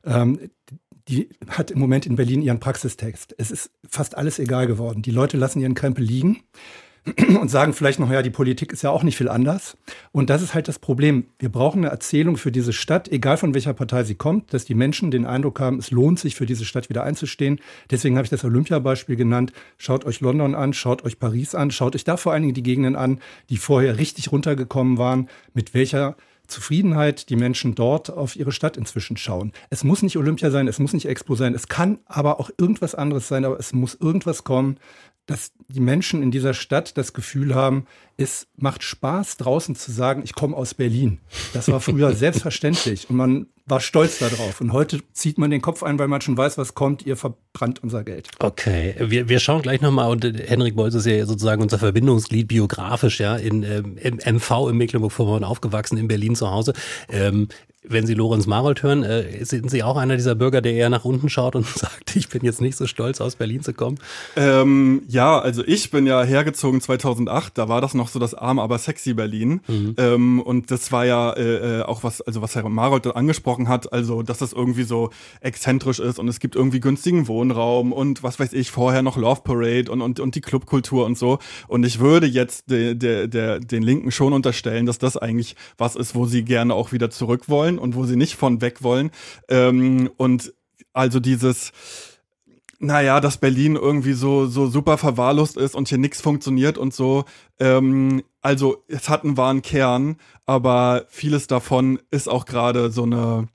Die hat im Moment in Berlin ihren Praxistext. Es ist fast alles egal geworden. Die Leute lassen ihren Krempel liegen und sagen vielleicht noch, ja, die Politik ist ja auch nicht viel anders. Und das ist halt das Problem. Wir brauchen eine Erzählung für diese Stadt, egal von welcher Partei sie kommt, dass die Menschen den Eindruck haben, es lohnt sich, für diese Stadt wieder einzustehen. Deswegen habe ich das Olympia-Beispiel genannt. Schaut euch London an, schaut euch Paris an, schaut euch da vor allen Dingen die Gegenden an, die vorher richtig runtergekommen waren, mit welcher Zufriedenheit die Menschen dort auf ihre Stadt inzwischen schauen. Es muss nicht Olympia sein, es muss nicht Expo sein, es kann aber auch irgendwas anderes sein, aber es muss irgendwas kommen, dass die Menschen in dieser Stadt das Gefühl haben, es macht Spaß, draußen zu sagen, ich komme aus Berlin. Das war früher selbstverständlich und man war stolz darauf. Und heute zieht man den Kopf ein, weil man schon weiß, was kommt. Ihr verbrannt unser Geld. Okay, wir schauen gleich nochmal, und Henrik Bolz ist ja sozusagen unser Verbindungsglied biografisch, ja, im MV in Mecklenburg-Vorpommern aufgewachsen, in Berlin zu Hause. Wenn Sie Lorenz Marold hören, sind Sie auch einer dieser Bürger, der eher nach unten schaut und sagt, ich bin jetzt nicht so stolz, aus Berlin zu kommen? Ja, also ich bin ja hergezogen 2008, da war das noch so das arm, aber sexy Berlin. Und das war ja auch was Herr Marold angesprochen hat, also dass das irgendwie so exzentrisch ist und es gibt irgendwie günstigen Wohnraum und was weiß ich, vorher noch Love Parade und die Clubkultur und so. Und ich würde jetzt den Linken schon unterstellen, dass das eigentlich was ist, wo sie gerne auch wieder zurück wollen und wo sie nicht von weg wollen. Und also dieses, naja, dass Berlin irgendwie so super verwahrlost ist und hier nichts funktioniert und so. Also es hat einen wahren Kern, aber vieles davon ist auch gerade so eine,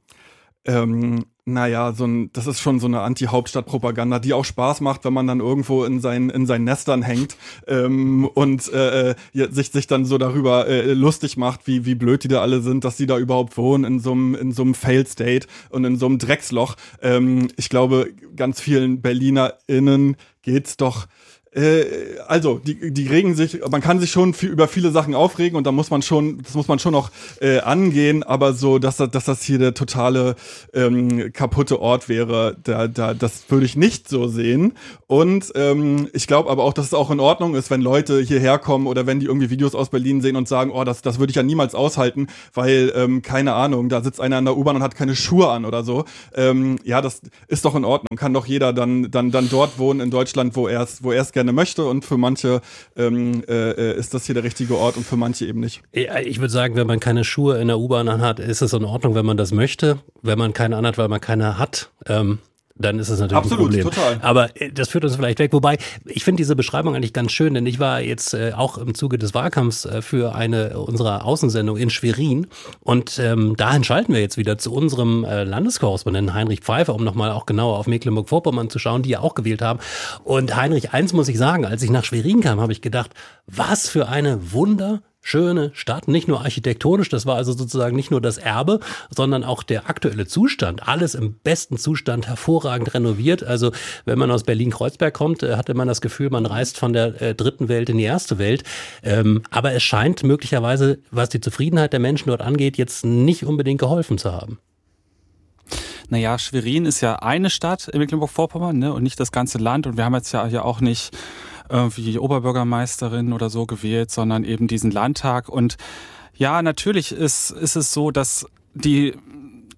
das ist schon so eine Anti-Hauptstadt-Propaganda, die auch Spaß macht, wenn man dann irgendwo in seinen Nestern hängt und sich dann so darüber lustig macht, wie blöd die da alle sind, dass sie da überhaupt wohnen in so einem Failed State und in so einem Drecksloch. Ich glaube, ganz vielen BerlinerInnen geht's doch. Also die regen sich, man kann sich schon über viele Sachen aufregen und das muss man schon auch angehen, aber so, dass das hier der totale kaputte Ort wäre, das würde ich nicht so sehen. Und ich glaube aber auch, dass es auch in Ordnung ist, wenn Leute hierher kommen oder wenn die irgendwie Videos aus Berlin sehen und sagen, oh, das würde ich ja niemals aushalten, weil, keine Ahnung, da sitzt einer in der U-Bahn und hat keine Schuhe an oder so. Ja, das ist doch in Ordnung. Kann doch jeder dann dort wohnen in Deutschland, wo er es gerne möchte, und für manche ist das hier der richtige Ort und für manche eben nicht. Ich würde sagen, wenn man keine Schuhe in der U-Bahn anhat, ist es in Ordnung, wenn man das möchte. Wenn man keine anhat, weil man keine hat, dann ist es natürlich absolut, ein Problem. Total. Aber das führt uns vielleicht weg. Wobei, ich finde diese Beschreibung eigentlich ganz schön, denn ich war jetzt auch im Zuge des Wahlkampfs für eine unserer Außensendung in Schwerin, und dahin schalten wir jetzt wieder zu unserem Landeskorrespondenten Heinrich Pfeiffer, um nochmal auch genauer auf Mecklenburg-Vorpommern zu schauen, die ja auch gewählt haben. Und Heinrich, eins muss ich sagen, als ich nach Schwerin kam, habe ich gedacht, was für eine wunderschöne Stadt, nicht nur architektonisch, das war also sozusagen nicht nur das Erbe, sondern auch der aktuelle Zustand, alles im besten Zustand, hervorragend renoviert. Also wenn man aus Berlin-Kreuzberg kommt, hatte man das Gefühl, man reist von der dritten Welt in die erste Welt. Aber es scheint möglicherweise, was die Zufriedenheit der Menschen dort angeht, jetzt nicht unbedingt geholfen zu haben. Naja, Schwerin ist ja eine Stadt in Mecklenburg-Vorpommern, ne, und nicht das ganze Land. Und wir haben jetzt ja hier auch nicht irgendwie Oberbürgermeisterin oder so gewählt, sondern eben diesen Landtag. Und ja, natürlich ist es so, dass die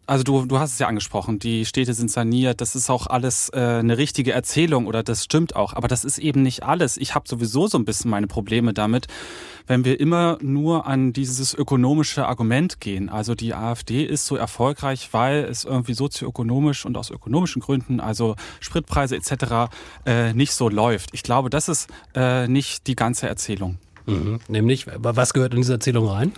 also du hast es ja angesprochen, die Städte sind saniert, das ist auch alles eine richtige Erzählung oder das stimmt auch, aber das ist eben nicht alles. Ich habe sowieso so ein bisschen meine Probleme damit, wenn wir immer nur an dieses ökonomische Argument gehen. Also die AfD ist so erfolgreich, weil es irgendwie sozioökonomisch und aus ökonomischen Gründen, also Spritpreise etc. Nicht so läuft. Ich glaube, das ist nicht die ganze Erzählung. Nämlich, was gehört in diese Erzählung rein?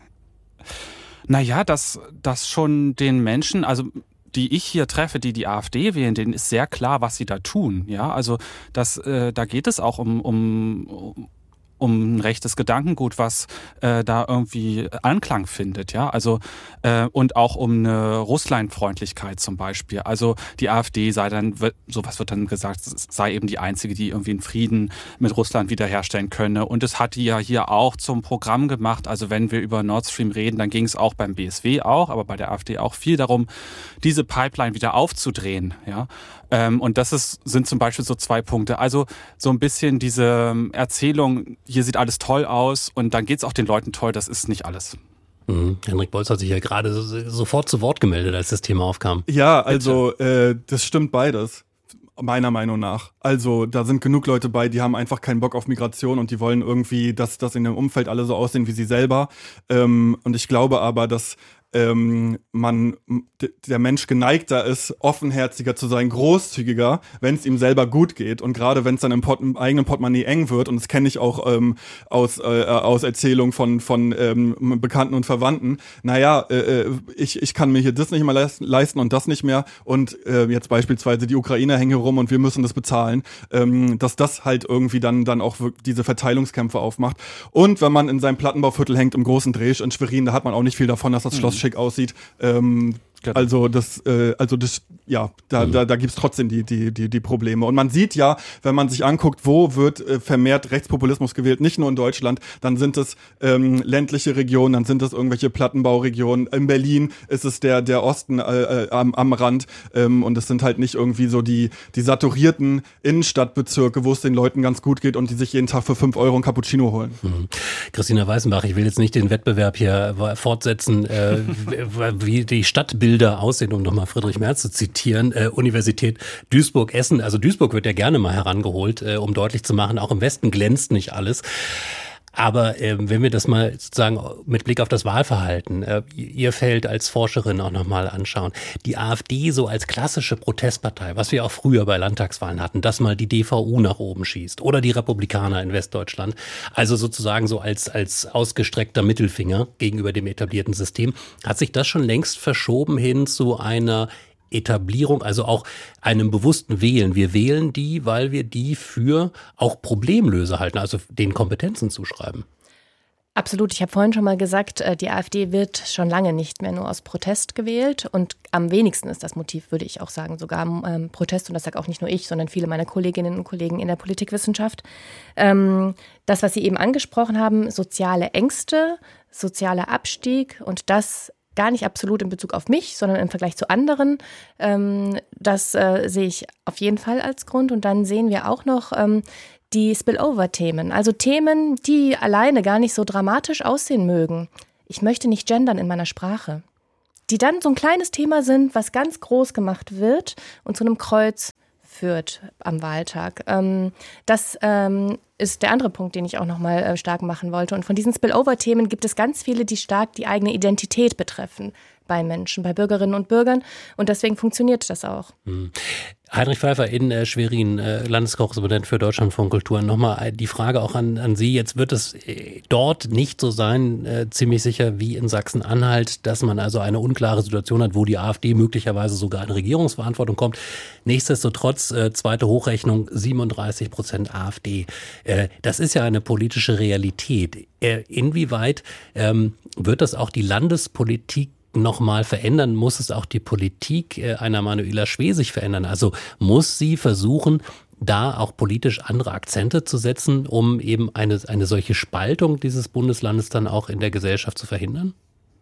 Naja, dass schon den Menschen, also die ich hier treffe, die AfD wählen, denen ist sehr klar, was sie da tun. Ja, also da geht es auch um ein rechtes Gedankengut, was da irgendwie Anklang findet, ja, also und auch um eine Russlandfreundlichkeit zum Beispiel. Also die AfD sowas wird dann gesagt, sei eben die einzige, die irgendwie einen Frieden mit Russland wiederherstellen könne. Und es hat die ja hier auch zum Programm gemacht. Also wenn wir über Nord Stream reden, dann ging es auch beim BSW auch, aber bei der AfD auch viel darum, diese Pipeline wieder aufzudrehen, ja. Und das sind zum Beispiel so 2 Punkte. Also so ein bisschen diese Erzählung, hier sieht alles toll aus und dann geht's auch den Leuten toll, das ist nicht alles. Henrik Bolz hat sich ja gerade sofort zu Wort gemeldet, als das Thema aufkam. Ja, also das stimmt beides. Meiner Meinung nach. Also da sind genug Leute bei, die haben einfach keinen Bock auf Migration und die wollen irgendwie, dass in dem Umfeld alle so aussehen wie sie selber. Und ich glaube aber, dass der Mensch geneigter ist, offenherziger zu sein, großzügiger, wenn es ihm selber gut geht. Und gerade wenn es dann im eigenen Portemonnaie eng wird, und das kenne ich auch aus Erzählungen von Bekannten und Verwandten, ich kann mir hier das nicht mehr leisten und das nicht mehr. Und jetzt beispielsweise die Ukrainer hängen hier rum und wir müssen das bezahlen, dass das halt irgendwie dann auch diese Verteilungskämpfe aufmacht. Und wenn man in seinem Plattenbauviertel hängt, im großen Dresch in Schwerin, da hat man auch nicht viel davon, dass das Schloss schick aussieht. Also da gibt's trotzdem die Probleme. Und man sieht ja, wenn man sich anguckt, wo wird vermehrt Rechtspopulismus gewählt, nicht nur in Deutschland, dann sind es ländliche Regionen, dann sind es irgendwelche Plattenbauregionen. In Berlin ist es der Osten am Rand und es sind halt nicht irgendwie so die saturierten Innenstadtbezirke, wo es den Leuten ganz gut geht und die sich jeden Tag für 5 Euro ein Cappuccino holen. Christina Weißenbach, ich will jetzt nicht den Wettbewerb hier fortsetzen, wie die Stadtbilder aussehen, um nochmal Friedrich Merz zu zitieren, Universität Duisburg-Essen. Also Duisburg wird ja gerne mal herangeholt, um deutlich zu machen, auch im Westen glänzt nicht alles. Aber wenn wir das mal sozusagen mit Blick auf das Wahlverhalten, ihr Feld als Forscherin auch nochmal anschauen, die AfD so als klassische Protestpartei, was wir auch früher bei Landtagswahlen hatten, dass mal die DVU nach oben schießt oder die Republikaner in Westdeutschland, also sozusagen so als ausgestreckter Mittelfinger gegenüber dem etablierten System, hat sich das schon längst verschoben hin zu einer Etablierung, also auch einem bewussten Wählen. Wir wählen die, weil wir die für auch Problemlöser halten, also den Kompetenzen zuschreiben. Absolut. Ich habe vorhin schon mal gesagt, die AfD wird schon lange nicht mehr nur aus Protest gewählt und am wenigsten ist das Motiv, würde ich auch sagen, sogar Protest, und das sage auch nicht nur ich, sondern viele meiner Kolleginnen und Kollegen in der Politikwissenschaft. Das, was Sie eben angesprochen haben, soziale Ängste, sozialer Abstieg und das gar nicht absolut in Bezug auf mich, sondern im Vergleich zu anderen. Das sehe ich auf jeden Fall als Grund. Und dann sehen wir auch noch die Spillover-Themen. Also Themen, die alleine gar nicht so dramatisch aussehen mögen. Ich möchte nicht gendern in meiner Sprache. Die dann so ein kleines Thema sind, was ganz groß gemacht wird und zu einem Kreuz führt am Wahltag. Das ist der andere Punkt, den ich auch nochmal stark machen wollte. Und von diesen Spillover-Themen gibt es ganz viele, die stark die eigene Identität betreffen bei Menschen, bei Bürgerinnen und Bürgern. Und deswegen funktioniert das auch. Heinrich Pfeiffer in Schwerin, Landeskorrespondent für Deutschlandfunk Kultur. Nochmal die Frage auch an Sie. Jetzt wird es dort nicht so sein, ziemlich sicher wie in Sachsen-Anhalt, dass man also eine unklare Situation hat, wo die AfD möglicherweise sogar in Regierungsverantwortung kommt. Nichtsdestotrotz, zweite Hochrechnung, 37% AfD. Das ist ja eine politische Realität. Inwieweit wird das auch die Landespolitik nochmal verändern? Muss es auch die Politik einer Manuela Schwesig verändern? Also muss sie versuchen, da auch politisch andere Akzente zu setzen, um eben eine solche Spaltung dieses Bundeslandes dann auch in der Gesellschaft zu verhindern?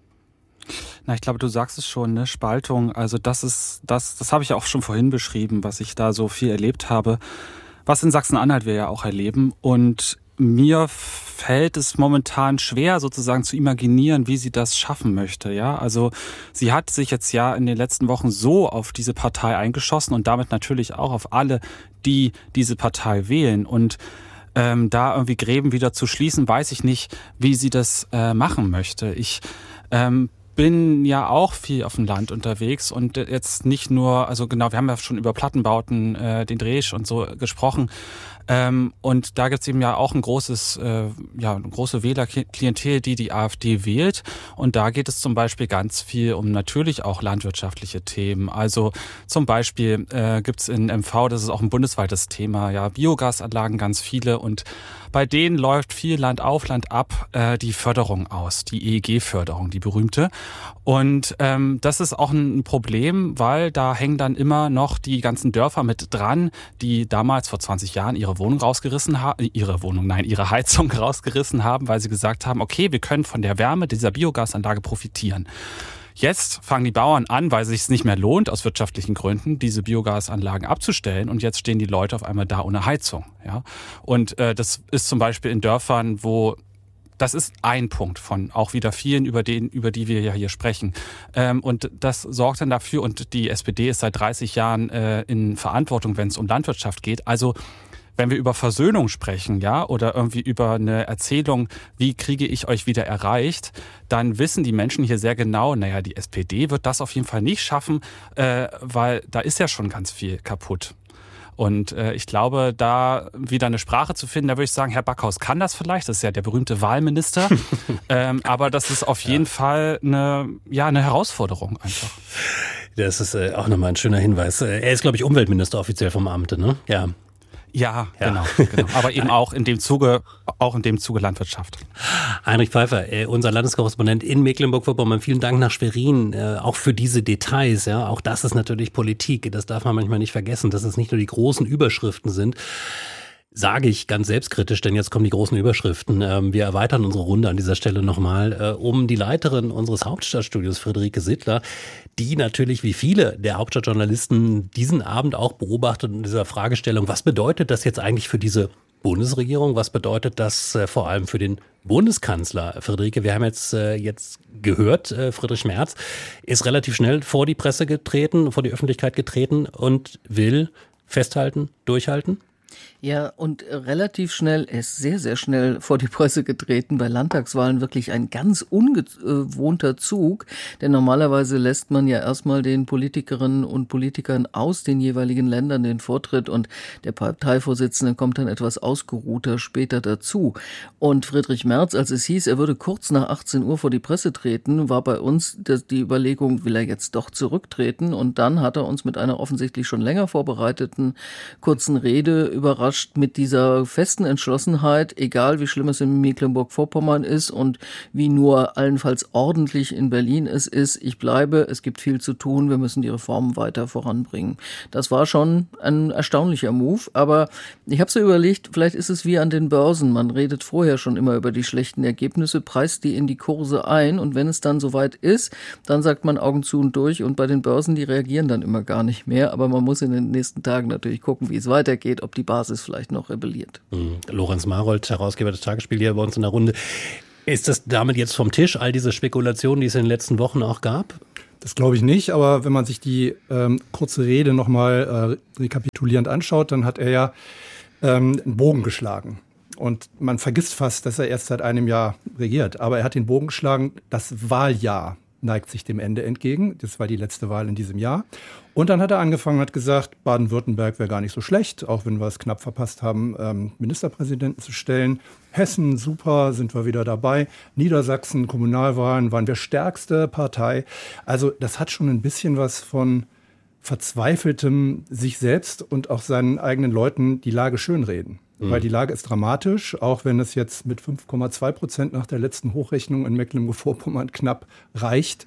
Na, ich glaube, du sagst es schon, ne? Spaltung. Also das habe ich ja auch schon vorhin beschrieben, was ich da so viel erlebt habe, was in Sachsen-Anhalt wir ja auch erleben. Und mir fällt es momentan schwer, sozusagen zu imaginieren, wie sie das schaffen möchte. Ja, also sie hat sich jetzt ja in den letzten Wochen so auf diese Partei eingeschossen und damit natürlich auch auf alle, die diese Partei wählen. Und da irgendwie Gräben wieder zu schließen, weiß ich nicht, wie sie das machen möchte. Ich bin ja auch viel auf dem Land unterwegs und jetzt nicht nur, also genau, wir haben ja schon über Plattenbauten, den Dresch und so gesprochen. Und da gibt's eben ja auch eine große Wählerklientel, die AfD wählt. Und da geht es zum Beispiel ganz viel um natürlich auch landwirtschaftliche Themen. Also zum Beispiel gibt's in MV, das ist auch ein bundesweites Thema, ja, Biogasanlagen ganz viele. Und bei denen läuft viel Land auf, Land ab die Förderung aus, die EEG-Förderung, die berühmte. Und das ist auch ein Problem, weil da hängen dann immer noch die ganzen Dörfer mit dran, die damals vor 20 Jahren ihre Heizung rausgerissen haben, weil sie gesagt haben, okay, wir können von der Wärme dieser Biogasanlage profitieren. Jetzt fangen die Bauern an, weil es sich nicht mehr lohnt, aus wirtschaftlichen Gründen, diese Biogasanlagen abzustellen. Und jetzt stehen die Leute auf einmal da ohne Heizung. Ja? Und das ist zum Beispiel in Dörfern, das ist ein Punkt von auch wieder vielen, über die wir ja hier sprechen. Und das sorgt dann dafür, und die SPD ist seit 30 Jahren in Verantwortung, wenn es um Landwirtschaft geht. Also wenn wir über Versöhnung sprechen, ja, oder irgendwie über eine Erzählung, wie kriege ich euch wieder erreicht, dann wissen die Menschen hier sehr genau, naja, die SPD wird das auf jeden Fall nicht schaffen, weil da ist ja schon ganz viel kaputt. Und ich glaube, da wieder eine Sprache zu finden, da würde ich sagen, Herr Backhaus kann das vielleicht, das ist ja der berühmte Wahlminister, aber das ist auf jeden Fall eine Herausforderung einfach. Das ist auch nochmal ein schöner Hinweis. Er ist, glaube ich, Umweltminister offiziell vom Amt, ne? Ja. Ja, genau. Aber eben auch in dem Zuge Landwirtschaft. Heinrich Pfeiffer, unser Landeskorrespondent in Mecklenburg-Vorpommern, vielen Dank nach Schwerin, auch für diese Details. Ja, auch das ist natürlich Politik. Das darf man manchmal nicht vergessen, dass es nicht nur die großen Überschriften sind. Sage ich ganz selbstkritisch, denn jetzt kommen die großen Überschriften. Wir erweitern unsere Runde an dieser Stelle nochmal um die Leiterin unseres Hauptstadtstudios, Friederike Sittler, die natürlich wie viele der Hauptstadtjournalisten diesen Abend auch beobachtet in dieser Fragestellung, was bedeutet das jetzt eigentlich für diese Bundesregierung? Was bedeutet das vor allem für den Bundeskanzler? Friederike, wir haben jetzt gehört, Friedrich Merz ist relativ schnell vor die Presse getreten, vor die Öffentlichkeit getreten und will festhalten, durchhalten? Ja, und relativ schnell, er ist sehr, sehr schnell vor die Presse getreten. Bei Landtagswahlen wirklich ein ganz ungewohnter Zug. Denn normalerweise lässt man ja erstmal den Politikerinnen und Politikern aus den jeweiligen Ländern den Vortritt und der Parteivorsitzende kommt dann etwas ausgeruhter später dazu. Und Friedrich Merz, als es hieß, er würde kurz nach 18 Uhr vor die Presse treten, war bei uns die Überlegung, will er jetzt doch zurücktreten? Und dann hat er uns mit einer offensichtlich schon länger vorbereiteten kurzen Rede überrascht mit dieser festen Entschlossenheit, egal wie schlimm es in Mecklenburg-Vorpommern ist und wie nur allenfalls ordentlich in Berlin es ist, ich bleibe, es gibt viel zu tun, wir müssen die Reformen weiter voranbringen. Das war schon ein erstaunlicher Move, aber ich habe so überlegt, vielleicht ist es wie an den Börsen, man redet vorher schon immer über die schlechten Ergebnisse, preist die in die Kurse ein und wenn es dann soweit ist, dann sagt man Augen zu und durch und bei den Börsen, die reagieren dann immer gar nicht mehr, aber man muss in den nächsten Tagen natürlich gucken, wie es weitergeht, ob die Basis vielleicht noch rebelliert. Lorenz Marold, Herausgeber des Tagesspiegels hier bei uns in der Runde. Ist das damit jetzt vom Tisch, all diese Spekulationen, die es in den letzten Wochen auch gab? Das glaube ich nicht, aber wenn man sich die kurze Rede nochmal rekapitulierend anschaut, dann hat er ja einen Bogen geschlagen. Und man vergisst fast, dass er erst seit einem Jahr regiert. Aber er hat den Bogen geschlagen, das Wahljahr neigt sich dem Ende entgegen. Das war die letzte Wahl in diesem Jahr. Und dann hat er angefangen, hat gesagt, Baden-Württemberg wäre gar nicht so schlecht, auch wenn wir es knapp verpasst haben, Ministerpräsidenten zu stellen. Hessen, super, sind wir wieder dabei. Niedersachsen, Kommunalwahlen, waren wir stärkste Partei. Also das hat schon ein bisschen was von verzweifeltem sich selbst und auch seinen eigenen Leuten die Lage schönreden. Weil die Lage ist dramatisch, auch wenn es jetzt mit 5,2% nach der letzten Hochrechnung in Mecklenburg-Vorpommern knapp reicht.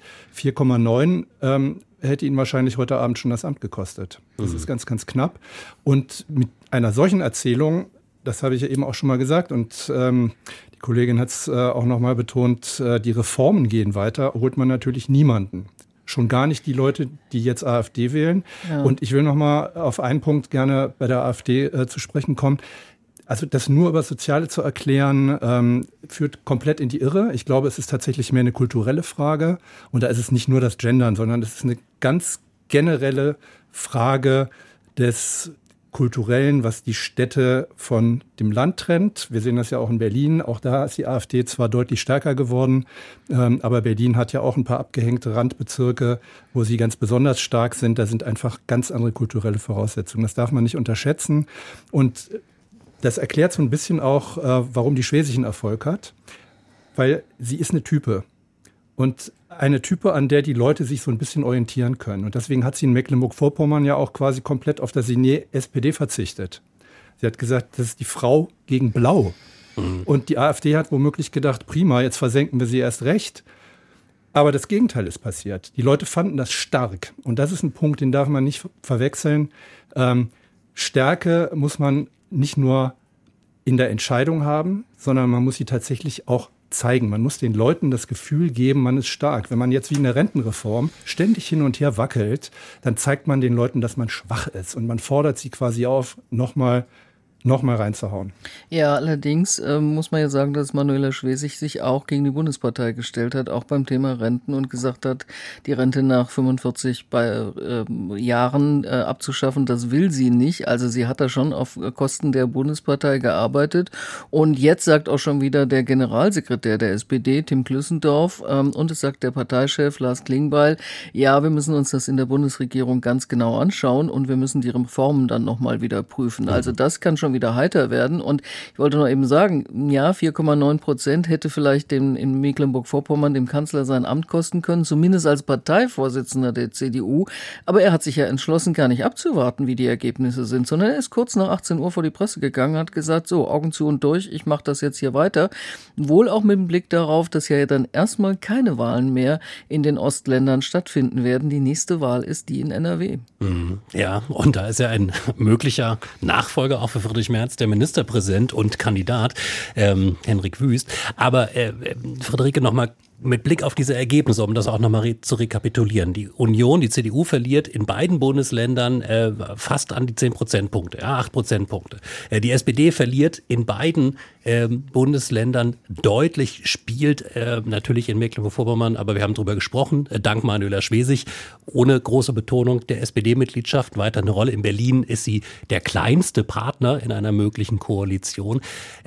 4,9 hätte ihn wahrscheinlich heute Abend schon das Amt gekostet. Das ist ganz, ganz knapp. Und mit einer solchen Erzählung, das habe ich ja eben auch schon mal gesagt und die Kollegin hat es auch noch mal betont, die Reformen gehen weiter, holt man natürlich niemanden. Schon gar nicht die Leute, die jetzt AfD wählen. Ja. Und ich will noch mal auf einen Punkt gerne bei der AfD zu sprechen kommen. Also das nur über Soziale zu erklären, führt komplett in die Irre. Ich glaube, es ist tatsächlich mehr eine kulturelle Frage. Und da ist es nicht nur das Gendern, sondern es ist eine ganz generelle Frage des Kulturellen, was die Städte von dem Land trennt. Wir sehen das ja auch in Berlin. Auch da ist die AfD zwar deutlich stärker geworden, aber Berlin hat ja auch ein paar abgehängte Randbezirke, wo sie ganz besonders stark sind. Da sind einfach ganz andere kulturelle Voraussetzungen. Das darf man nicht unterschätzen. Und das erklärt so ein bisschen auch, warum die Schwesig einen Erfolg hat. Weil sie ist eine Type. Und eine Type, an der die Leute sich so ein bisschen orientieren können. Und deswegen hat sie in Mecklenburg-Vorpommern ja auch quasi komplett auf das Signet SPD verzichtet. Sie hat gesagt, das ist die Frau gegen Blau. Mhm. Und die AfD hat womöglich gedacht, prima, jetzt versenken wir sie erst recht. Aber das Gegenteil ist passiert. Die Leute fanden das stark. Und das ist ein Punkt, den darf man nicht verwechseln. Stärke muss man nicht nur in der Entscheidung haben, sondern man muss sie tatsächlich auch zeigen. Man muss den Leuten das Gefühl geben, man ist stark. Wenn man jetzt wie in der Rentenreform ständig hin und her wackelt, dann zeigt man den Leuten, dass man schwach ist. Und man fordert sie quasi auf, nochmal reinzuhauen. Ja, allerdings muss man ja sagen, dass Manuela Schwesig sich auch gegen die Bundespartei gestellt hat, auch beim Thema Renten und gesagt hat, die Rente nach 45 Jahren abzuschaffen, das will sie nicht. Also sie hat da schon auf Kosten der Bundespartei gearbeitet. Und jetzt sagt auch schon wieder der Generalsekretär der SPD, Tim Klüssendorf, und es sagt der Parteichef Lars Klingbeil, ja, wir müssen uns das in der Bundesregierung ganz genau anschauen und wir müssen die Reformen dann nochmal wieder prüfen. Also das kann schon wieder heiter werden. Und ich wollte noch eben sagen, ja, 4,9% hätte vielleicht in Mecklenburg-Vorpommern dem Kanzler sein Amt kosten können, zumindest als Parteivorsitzender der CDU. Aber er hat sich ja entschlossen, gar nicht abzuwarten, wie die Ergebnisse sind, sondern er ist kurz nach 18 Uhr vor die Presse gegangen, hat gesagt, so, Augen zu und durch, ich mache das jetzt hier weiter. Wohl auch mit dem Blick darauf, dass ja dann erstmal keine Wahlen mehr in den Ostländern stattfinden werden. Die nächste Wahl ist die in NRW. Ja, und da ist ja ein möglicher Nachfolger auch für Friedrich Merz, der Ministerpräsident und Kandidat, Henrik Wüst. Aber Friederike, nochmal mit Blick auf diese Ergebnisse, um das auch nochmal zu rekapitulieren. Die Union, die CDU verliert in beiden Bundesländern fast an die 10 Prozentpunkte, 8 Prozentpunkte. Die SPD verliert in beiden Bundesländern deutlich, spielt natürlich in Mecklenburg-Vorpommern, aber wir haben darüber gesprochen, dank Manuela Schwesig, ohne große Betonung der SPD-Mitgliedschaft weiter eine Rolle. In Berlin ist sie der kleinste Partner in einer möglichen Koalition.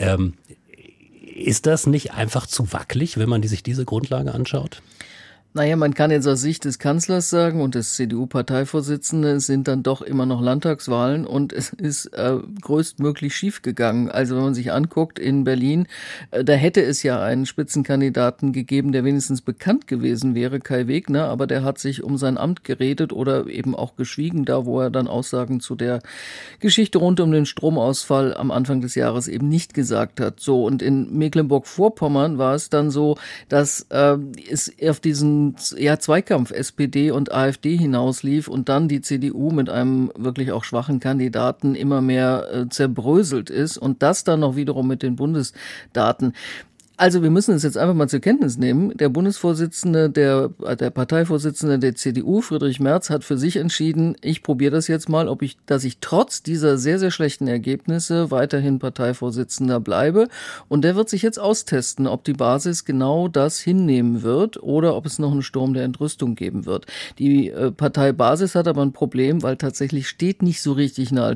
Ist das nicht einfach zu wackelig, wenn man sich diese Grundlage anschaut? Naja, man kann jetzt aus Sicht des Kanzlers sagen und des CDU-Parteivorsitzenden, es sind dann doch immer noch Landtagswahlen und es ist größtmöglich schiefgegangen. Also wenn man sich anguckt in Berlin, da hätte es ja einen Spitzenkandidaten gegeben, der wenigstens bekannt gewesen wäre, Kai Wegner, aber der hat sich um sein Amt geredet oder eben auch geschwiegen, da wo er dann Aussagen zu der Geschichte rund um den Stromausfall am Anfang des Jahres eben nicht gesagt hat. So, und in Mecklenburg-Vorpommern war es dann so, dass es auf diesen Zweikampf SPD und AfD hinauslief und dann die CDU mit einem wirklich auch schwachen Kandidaten immer mehr zerbröselt ist und das dann noch wiederum mit den Bundesdaten. Also wir müssen es jetzt einfach mal zur Kenntnis nehmen. Der Bundesvorsitzende, der Parteivorsitzende der CDU, Friedrich Merz, hat für sich entschieden, ich probiere das jetzt mal, dass ich trotz dieser sehr, sehr schlechten Ergebnisse weiterhin Parteivorsitzender bleibe. Und der wird sich jetzt austesten, ob die Basis genau das hinnehmen wird oder ob es noch einen Sturm der Entrüstung geben wird. Die Parteibasis hat aber ein Problem, weil tatsächlich steht nicht so richtig eine